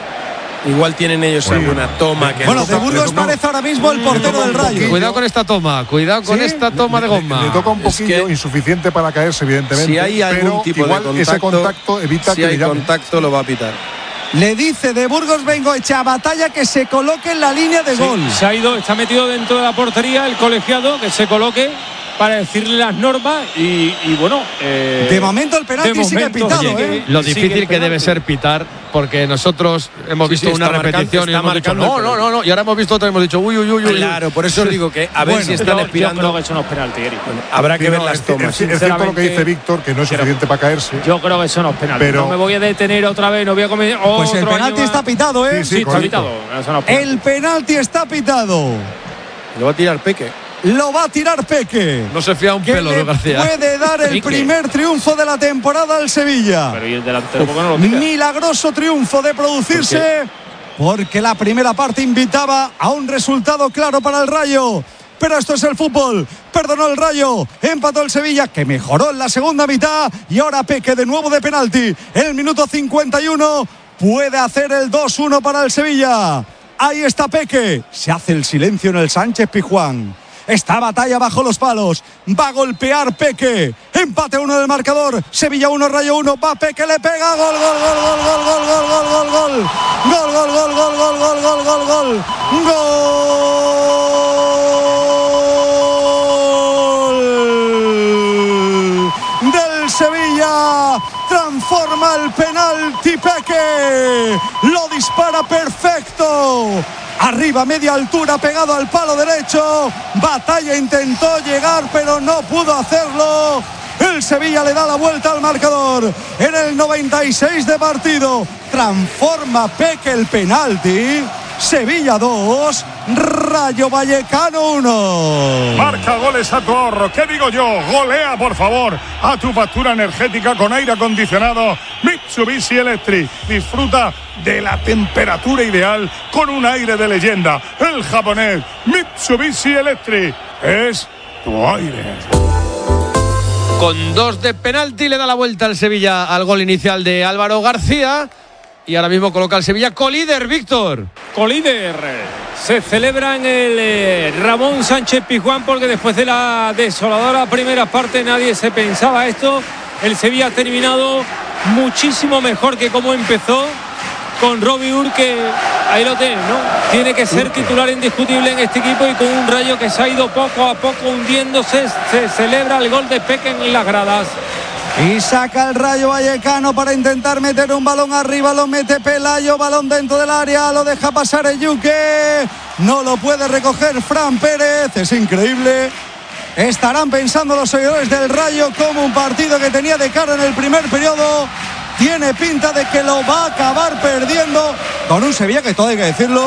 Igual tienen ellos alguna toma que Bueno, no de toca. Burgos parece ahora mismo el portero del Rayo. Cuidado con esta toma, cuidado con ¿Sí? esta toma de Le, goma. le toca un Es poquillo, que- insuficiente para caerse, evidentemente. Si hay algún pero tipo igual de contacto, ese contacto evita si que hay le llamen. contacto lo va a pitar. Le dice de Burgos Bengoechea, batalla que se coloque en la línea de Sí, gol. se ha ido, está metido dentro de la portería el colegiado que se coloque para decirle las normas y, y bueno. eh, De momento el penalti de sigue momento pitado, sigue- ¿eh? Lo sigue difícil el que debe penalti. ser pitar, porque nosotros hemos Sí, visto sí, una está marcando- repetición y está hemos dicho, marcando no, el no, no, no, y ahora hemos visto otra y hemos dicho, uy, uy, uy, uy. Claro, por eso os digo que a ver Bueno, si están yo, yo expirando. creo que eso no es penalti, Eric. Habrá que Sí, ver no, las es, tomas. es- es cierto lo que sinceramente, dice Víctor, que no es suficiente para caerse. Yo creo que eso no es penalti. Pero- no me voy a detener otra vez, no voy a comer otro Pues el año penalti más. está pitado, ¿eh? Sí, sí, Sí, está correcto. pitado. Eso no es penalti. El penalti está pitado. Lo va a tirar Peque. Lo va a tirar Peque. No se fía un Que pelo, le Luis García. puede dar el Peque. primer triunfo de la temporada al Sevilla. Pero ¿y el delantero por qué no lo tira? Milagroso triunfo de producirse, porque la primera parte invitaba a un resultado claro para el Rayo. Pero esto es el fútbol. Perdonó el Rayo, empató el Sevilla, que mejoró en la segunda mitad. Y ahora Peque de nuevo de penalti. El minuto cincuenta y uno puede hacer el dos uno para el Sevilla. Ahí está Peque. Se hace el silencio en el Sánchez Pizjuán. Esta batalla bajo los palos. Va a golpear Peque. Empate uno del marcador. Sevilla uno, Rayo uno. Va Peque, le pega. Gol, gol, gol, gol, gol, gol, gol, gol, gol, gol. Gol, gol, gol, gol, gol, gol, gol, gol, gol. Gol del Sevilla. Transforma el penalti Peque. Lo dispara perfecto. Arriba, media altura, pegado al palo derecho. Batalla intentó llegar, pero no pudo hacerlo. El Sevilla le da la vuelta al marcador. En el noventa y seis de partido, transforma Peque el penalti. Sevilla dos, Rayo Vallecano uno. Marca goles a tu ahorro. ¿Qué digo yo? Golea, por favor, a tu factura energética con aire acondicionado Mitsubishi Electric. Disfruta de la temperatura ideal con un aire de leyenda. El japonés Mitsubishi Electric es tu aire. Con dos de penalti le da la vuelta al Sevilla al gol inicial de Álvaro García. Y ahora mismo coloca al Sevilla colíder, Víctor. Colíder. Se celebra en el eh, Ramón Sánchez Pizjuán porque después de la desoladora primera parte nadie se pensaba esto. El Sevilla ha terminado muchísimo mejor que como empezó, con Robiur, que ahí lo tiene, ¿no? Tiene que ser titular indiscutible en este equipo, y con un Rayo que se ha ido poco a poco hundiéndose. Se celebra el gol de Peque en las gradas. Y saca el Rayo Vallecano para intentar meter un balón arriba. Lo mete Pelayo, balón dentro del área, lo deja pasar Eyuque. no lo puede recoger Fran Pérez, es increíble. Estarán pensando los seguidores del Rayo como un partido que tenía de cara en el primer periodo tiene pinta de que lo va a acabar perdiendo con un Sevilla que todo hay que decirlo,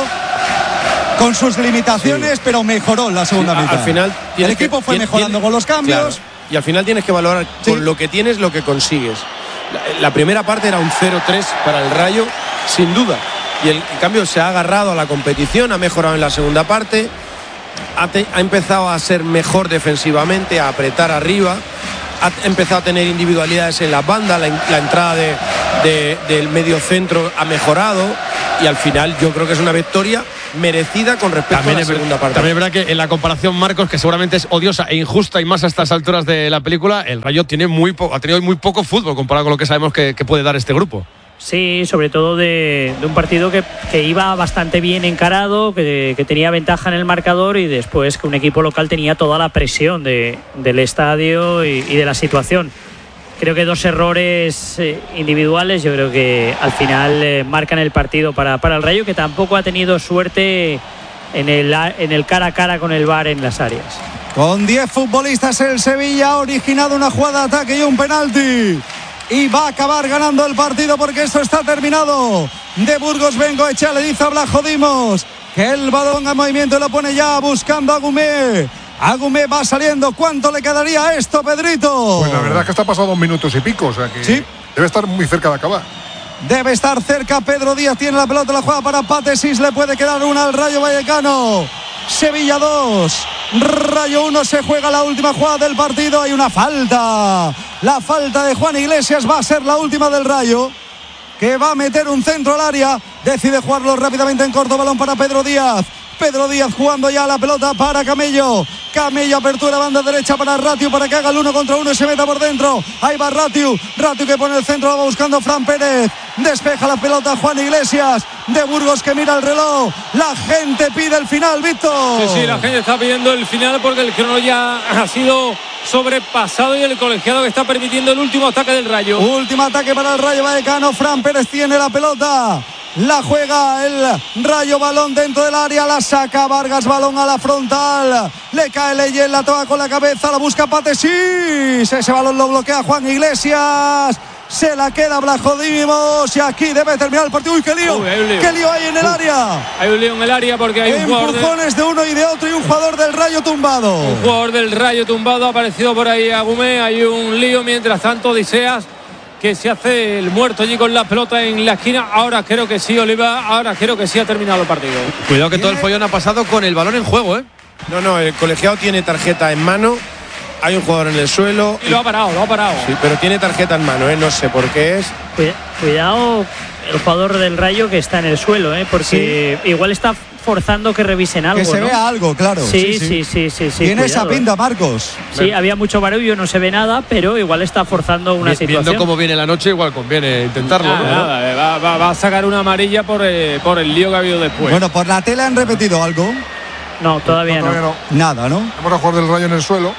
con sus limitaciones, sí, pero mejoró en la segunda sí, mitad. Al final el equipo que, fue tiene, mejorando tiene, con los cambios. Claro, y al final tienes que valorar sí. con lo que tienes lo que consigues. La, la primera parte era un cero tres para el Rayo, sin duda. Y el, en cambio se ha agarrado a la competición, ha mejorado en la segunda parte, ha, te, ha empezado a ser mejor defensivamente, a apretar arriba, ha empezado a tener individualidades en las bandas, la, la entrada de, de, del medio centro ha mejorado y al final yo creo que es una victoria merecida con respecto también a la segunda parte. También es verdad que en la comparación, Marcos, que seguramente es odiosa e injusta y más a estas alturas de la película, el Rayo tiene muy po- ha tenido muy poco fútbol comparado con lo que sabemos que, que puede dar este grupo. Sí, sobre todo de, de un partido que, que iba bastante bien encarado, que, que tenía ventaja en el marcador y después que un equipo local tenía toda la presión de, del estadio y, y de la situación. Creo que dos errores eh, individuales, yo creo que al final eh, marcan el partido para, para el Rayo, que tampoco ha tenido suerte en el, en el cara a cara con el V A R en las áreas. Con diez futbolistas el Sevilla ha originado una jugada de ataque y un penalti. Y va a acabar ganando el partido porque esto está terminado. De Burgos Bengoechea le dice a Blajo Dimos que el balón en movimiento lo pone ya buscando a Agumé. Agumé va saliendo. ¿Cuánto le quedaría a esto, Pedrito? Pues la verdad es que está pasado dos minutos y pico, o sea que sí, debe estar muy cerca de acabar. Debe estar cerca. Pedro Díaz tiene la pelota, la juega para Patesis, le puede quedar una al Rayo Vallecano. Sevilla dos, Rayo uno, se juega la última jugada del partido. Hay una falta, la falta de Juan Iglesias va a ser la última del Rayo, que va a meter un centro al área, decide jugarlo rápidamente en corto, balón para Pedro Díaz. Pedro Díaz jugando ya la pelota para Camello. Camello, apertura banda derecha para Ratiu para que haga el uno contra uno y se meta por dentro. Ahí va Ratiu. Ratiu que pone el centro, la va buscando Fran Pérez. Despeja la pelota Juan Iglesias. De Burgos que mira el reloj. La gente pide el final, Víctor. Sí, sí, la gente está pidiendo el final porque el crono ya ha sido sobrepasado y el colegiado que está permitiendo el último ataque del Rayo. Último ataque para el Rayo Vallecano. Fran Pérez tiene la pelota. La juega el Rayo, balón dentro del área, la saca Vargas, balón a la frontal, le cae Leyen, la toca con la cabeza, la busca Patesis, ese balón lo bloquea Juan Iglesias, se la queda Blajodimos y aquí debe terminar el partido. ¡Uy, qué lío! Uy, lío. ¡Qué lío hay en el área! Hay un lío en el área porque hay un jugador empujones de... de uno y de otro y un jugador del Rayo tumbado. Un jugador del Rayo tumbado, ha aparecido por ahí Agumé, hay un lío, mientras tanto Odiseas que se hace el muerto allí con la pelota en la esquina. Ahora creo que sí, Oliva, ahora creo que sí ha terminado el partido. Cuidado que todo el follón ha pasado con el balón en juego, ¿eh? No, no, el colegiado tiene tarjeta en mano, hay un jugador en el suelo. Y lo ha parado, lo ha parado. Sí, pero tiene tarjeta en mano, ¿eh? No sé por qué es. Cuidado el jugador del Rayo que está en el suelo, ¿eh? Porque sí, igual está forzando que revisen algo. Que se ¿no? vea algo, claro. Sí, sí, sí, sí. sí, sí Tiene cuidado, esa pinta, ¿eh? Marcos. Sí, había mucho barullo, no se ve nada, pero igual está forzando una Viendo situación. Viendo cómo viene la noche, igual conviene intentarlo. Ah, ¿no? Nada, eh, va, va, va a sacar una amarilla por, eh, por el lío que ha habido después. Bueno, por la tele han repetido algo. No, todavía no. no. Todavía no. Nada, ¿no? Vamos a jugar del Rayo en el suelo.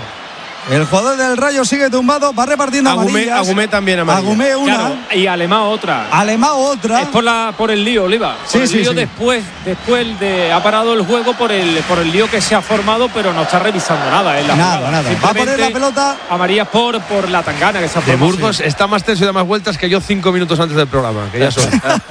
El jugador del Rayo sigue tumbado, va repartiendo Agumé, amarillas. Agumé también amarilla. Agumé una. Claro, y Alemão otra. Alemão otra. Es por la por el lío, Oliva. Por sí, el sí, lío sí. después, después de ha parado el juego por el por el lío que se ha formado, pero no está revisando nada. En la nada, jugada. nada. Va a poner la pelota. Amarillas por, por la tangana que se ha De formado. Burgos está más tenso y da más vueltas que yo cinco minutos antes del programa, que ya son.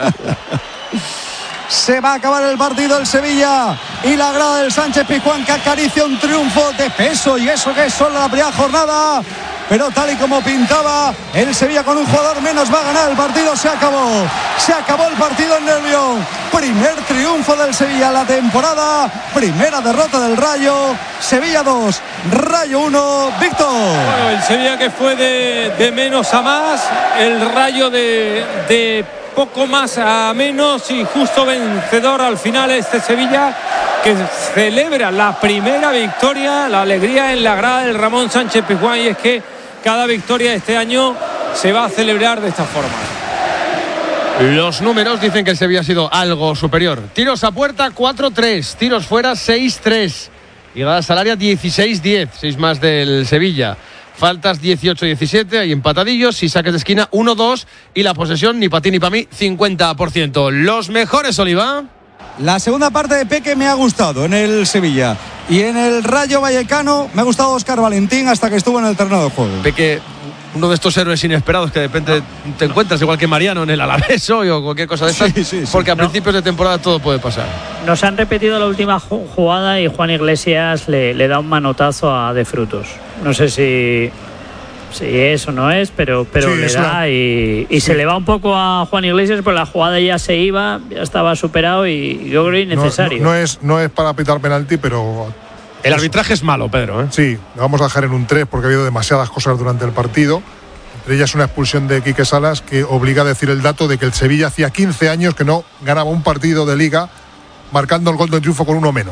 Se va a acabar el partido el Sevilla y la grada del Sánchez Pizjuán que acaricia un triunfo de peso, y eso que es solo la primera jornada, pero tal y como pintaba el Sevilla con un jugador menos va a ganar el partido. Se acabó, se acabó el partido en Nervión. Primer triunfo del Sevilla en la temporada, primera derrota del Rayo. Sevilla dos, Rayo uno. Víctor. Bueno, el Sevilla que fue de, de menos a más, el Rayo de, de poco más a menos y justo vencedor al final este Sevilla que celebra la primera victoria, la alegría en la grada del Ramón Sánchez Pizjuán, y es que cada victoria este año se va a celebrar de esta forma. Los números dicen que el Sevilla ha sido algo superior. Tiros a puerta cuatro tres, tiros fuera seis tres, llegadas al área dieciséis diez, seis más del Sevilla. Faltas dieciocho diecisiete, hay empatadillos y saques de esquina uno dos, y la posesión ni para ti ni para mí cincuenta por ciento. Los mejores, Oliva. La segunda parte de Peque me ha gustado en el Sevilla. Y en el Rayo Vallecano me ha gustado Óscar Valentín hasta que estuvo en el terreno de juego. Peque, uno de estos héroes inesperados que de repente te encuentras, igual que Mariano en el Alavés hoy o cualquier cosa de estas, sí, sí, sí. Porque a no. principios de temporada todo puede pasar. Nos han repetido la última jugada y Juan Iglesias le, le da un manotazo a De Frutos. No sé si, si es o no es, pero, pero sí, le da una... y, y sí. se le va un poco a Juan Iglesias, pues la jugada ya se iba, ya estaba superado y yo creo innecesario. No, no, no, es, no es para pitar penalti, pero... El arbitraje es malo, Pedro, ¿eh? Sí, lo vamos a dejar en un tres porque ha habido demasiadas cosas durante el partido. Entre ellas una expulsión de Quique Salas que obliga a decir el dato de que el Sevilla hacía quince años que no ganaba un partido de Liga marcando el gol de triunfo con uno menos.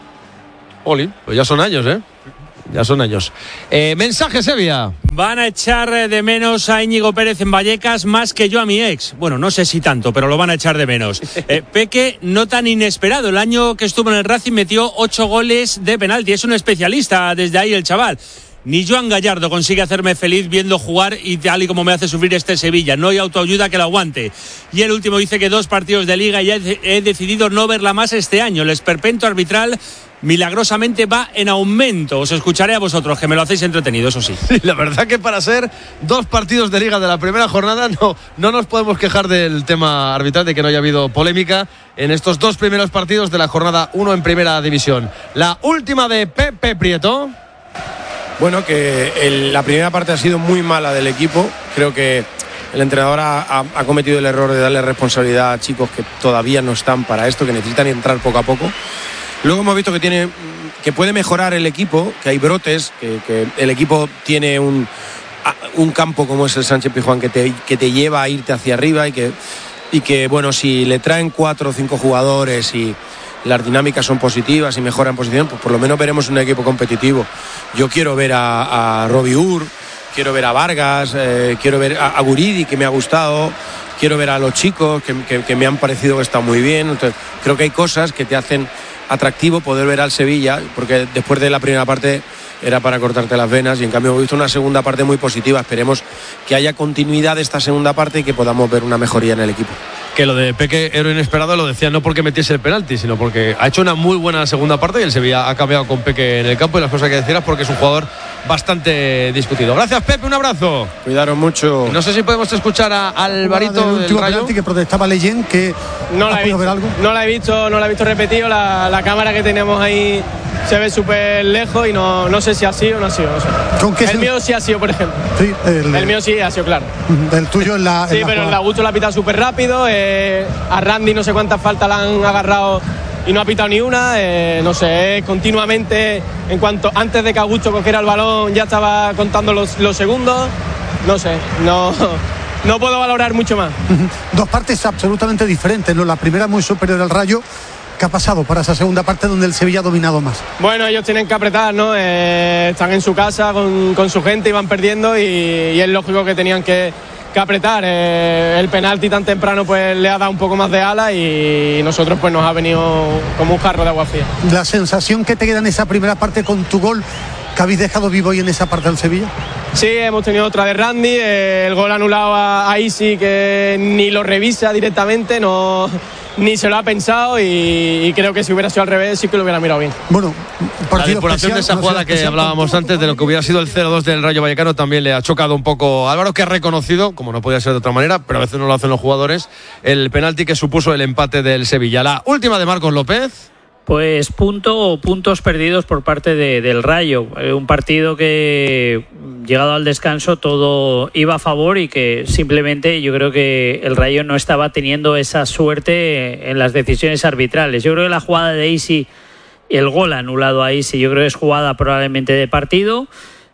Oli, pues ya son años, ¿eh? Ya son años. Eh, mensaje, Sevilla. Van a echar de menos a Íñigo Pérez en Vallecas más que yo a mi ex. Bueno, no sé si tanto, pero lo van a echar de menos. Eh, Peque, no tan inesperado. El año que estuvo en el Racing metió ocho goles de penalti. Es un especialista desde ahí el chaval. Ni Joan Gallardo consigue hacerme feliz viendo jugar y tal y como me hace sufrir este Sevilla. No hay autoayuda que lo aguante. Y el último dice que dos partidos de Liga y ya he decidido no verla más este año. El esperpento arbitral milagrosamente va en aumento. Os escucharé a vosotros, que me lo hacéis entretenido, eso sí. Sí, la verdad que para ser dos partidos de Liga de la primera jornada no, no nos podemos quejar del tema arbitral, de que no haya habido polémica en estos dos primeros partidos de la jornada uno en primera división. La última de Pepe Prieto. Bueno, que el, la primera parte ha sido muy mala del equipo. Creo que el entrenador ha, ha cometido el error de darle responsabilidad a chicos que todavía no están para esto, que necesitan entrar poco a poco. Luego hemos visto que tiene que puede mejorar el equipo, que hay brotes, que, que el equipo tiene un, un campo como es el Sánchez Pizjuán que te, que te lleva a irte hacia arriba y que, y que, bueno, si le traen cuatro o cinco jugadores y las dinámicas son positivas y mejoran posición, pues por lo menos veremos un equipo competitivo. Yo quiero ver a, a Robbie Ur, quiero ver a Vargas, eh, quiero ver a, a Guridi, que me ha gustado, quiero ver a los chicos que, que, que me han parecido que están muy bien. Entonces, creo que hay cosas que te hacen atractivo poder ver al Sevilla, porque después de la primera parte era para cortarte las venas y en cambio hemos visto una segunda parte muy positiva. Esperemos que haya continuidad de esta segunda parte y que podamos ver una mejoría en el equipo. Que lo de Peque era inesperado, lo decía no porque metiese el penalti, sino porque ha hecho una muy buena segunda parte y el Sevilla ha cambiado con Peque en el campo, y las cosas que decías porque es un jugador bastante discutido. Gracias, Pepe, un abrazo. Cuidaros mucho. No sé si podemos escuchar a Alvarito del Rayo. Que protestaba Leyen, que no la, he visto, ver algo? no la he visto, no la he visto repetido. La, la cámara que tenemos ahí se ve súper lejos y no, no sé si ha sido o no ha sido. No sé. ¿Con qué el se... mío sí ha sido, por ejemplo. Sí, el... el mío sí ha sido, claro. El tuyo en la. Sí, en la pero el Augusto la ha pitado súper rápido. Eh, a Randy no sé cuántas faltas la han agarrado y no ha pitado ni una. Eh, no sé, continuamente, en cuanto antes de que Augusto cogiera el balón, ya estaba contando los, los segundos. No sé, no. No puedo valorar mucho más. Dos partes absolutamente diferentes, ¿no? La primera muy superior al Rayo. ¿Qué ha pasado para esa segunda parte donde el Sevilla ha dominado más? Bueno, ellos tienen que apretar, ¿no? Eh, están en su casa con, con su gente y van perdiendo y, y es lógico que tenían que, que apretar. Eh, el penalti tan temprano pues le ha dado un poco más de ala y nosotros pues nos ha venido como un jarro de agua fría. La sensación que te queda en esa primera parte con tu gol, que habéis dejado vivo hoy en esa parte del Sevilla. Sí, hemos tenido otra de Randy, eh, el gol anulado a, a Isi, que ni lo revisa directamente, no, ni se lo ha pensado y, y creo que si hubiera sido al revés sí que lo hubiera mirado bien. Bueno, la depuración de esa jugada que hablábamos antes, de lo que hubiera sido el cero dos del Rayo Vallecano, también le ha chocado un poco a Álvaro, que ha reconocido, como no podía ser de otra manera, pero a veces no lo hacen los jugadores, el penalti que supuso el empate del Sevilla. La última de Marcos López. Pues punto o puntos perdidos por parte de, del Rayo. Eh, un partido que, llegado al descanso, todo iba a favor y que simplemente yo creo que el Rayo no estaba teniendo esa suerte en las decisiones arbitrales. Yo creo que la jugada de Isi, el gol anulado a Isi, yo creo que es jugada probablemente de partido.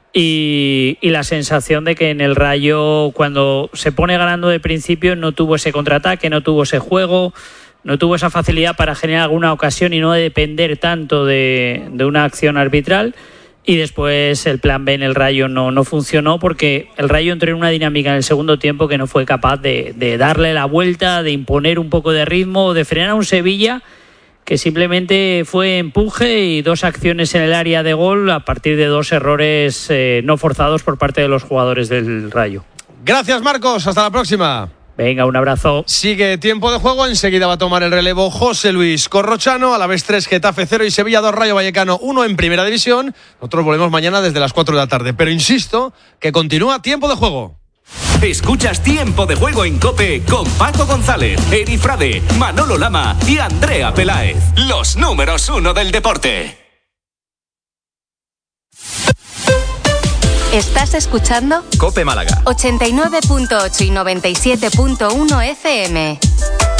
Y, y la sensación de que en el Rayo, cuando se pone ganando de principio, no tuvo ese contraataque, no tuvo ese juego, no tuvo esa facilidad para generar alguna ocasión y no depender tanto de, de una acción arbitral. Y después el plan B en el Rayo no, no funcionó, porque el Rayo entró en una dinámica en el segundo tiempo que no fue capaz de, de darle la vuelta, de imponer un poco de ritmo, de frenar a un Sevilla que simplemente fue empuje y dos acciones en el área de gol a partir de dos errores eh, no forzados por parte de los jugadores del Rayo. Gracias, Marcos, hasta la próxima. Venga, un abrazo. Sigue tiempo de juego, enseguida va a tomar el relevo José Luis Corrochano, a la vez tres, Getafe cero y Sevilla dos, Rayo Vallecano uno en Primera División. Nosotros volvemos mañana desde las cuatro de la tarde, pero insisto que continúa tiempo de juego. Escuchas Tiempo de Juego en COPE con Paco González, Eri Frade, Manolo Lama y Andrea Peláez. Los números uno del deporte. ¿Estás escuchando? COPE Málaga. ochenta y nueve punto ocho y noventa y siete punto uno F M.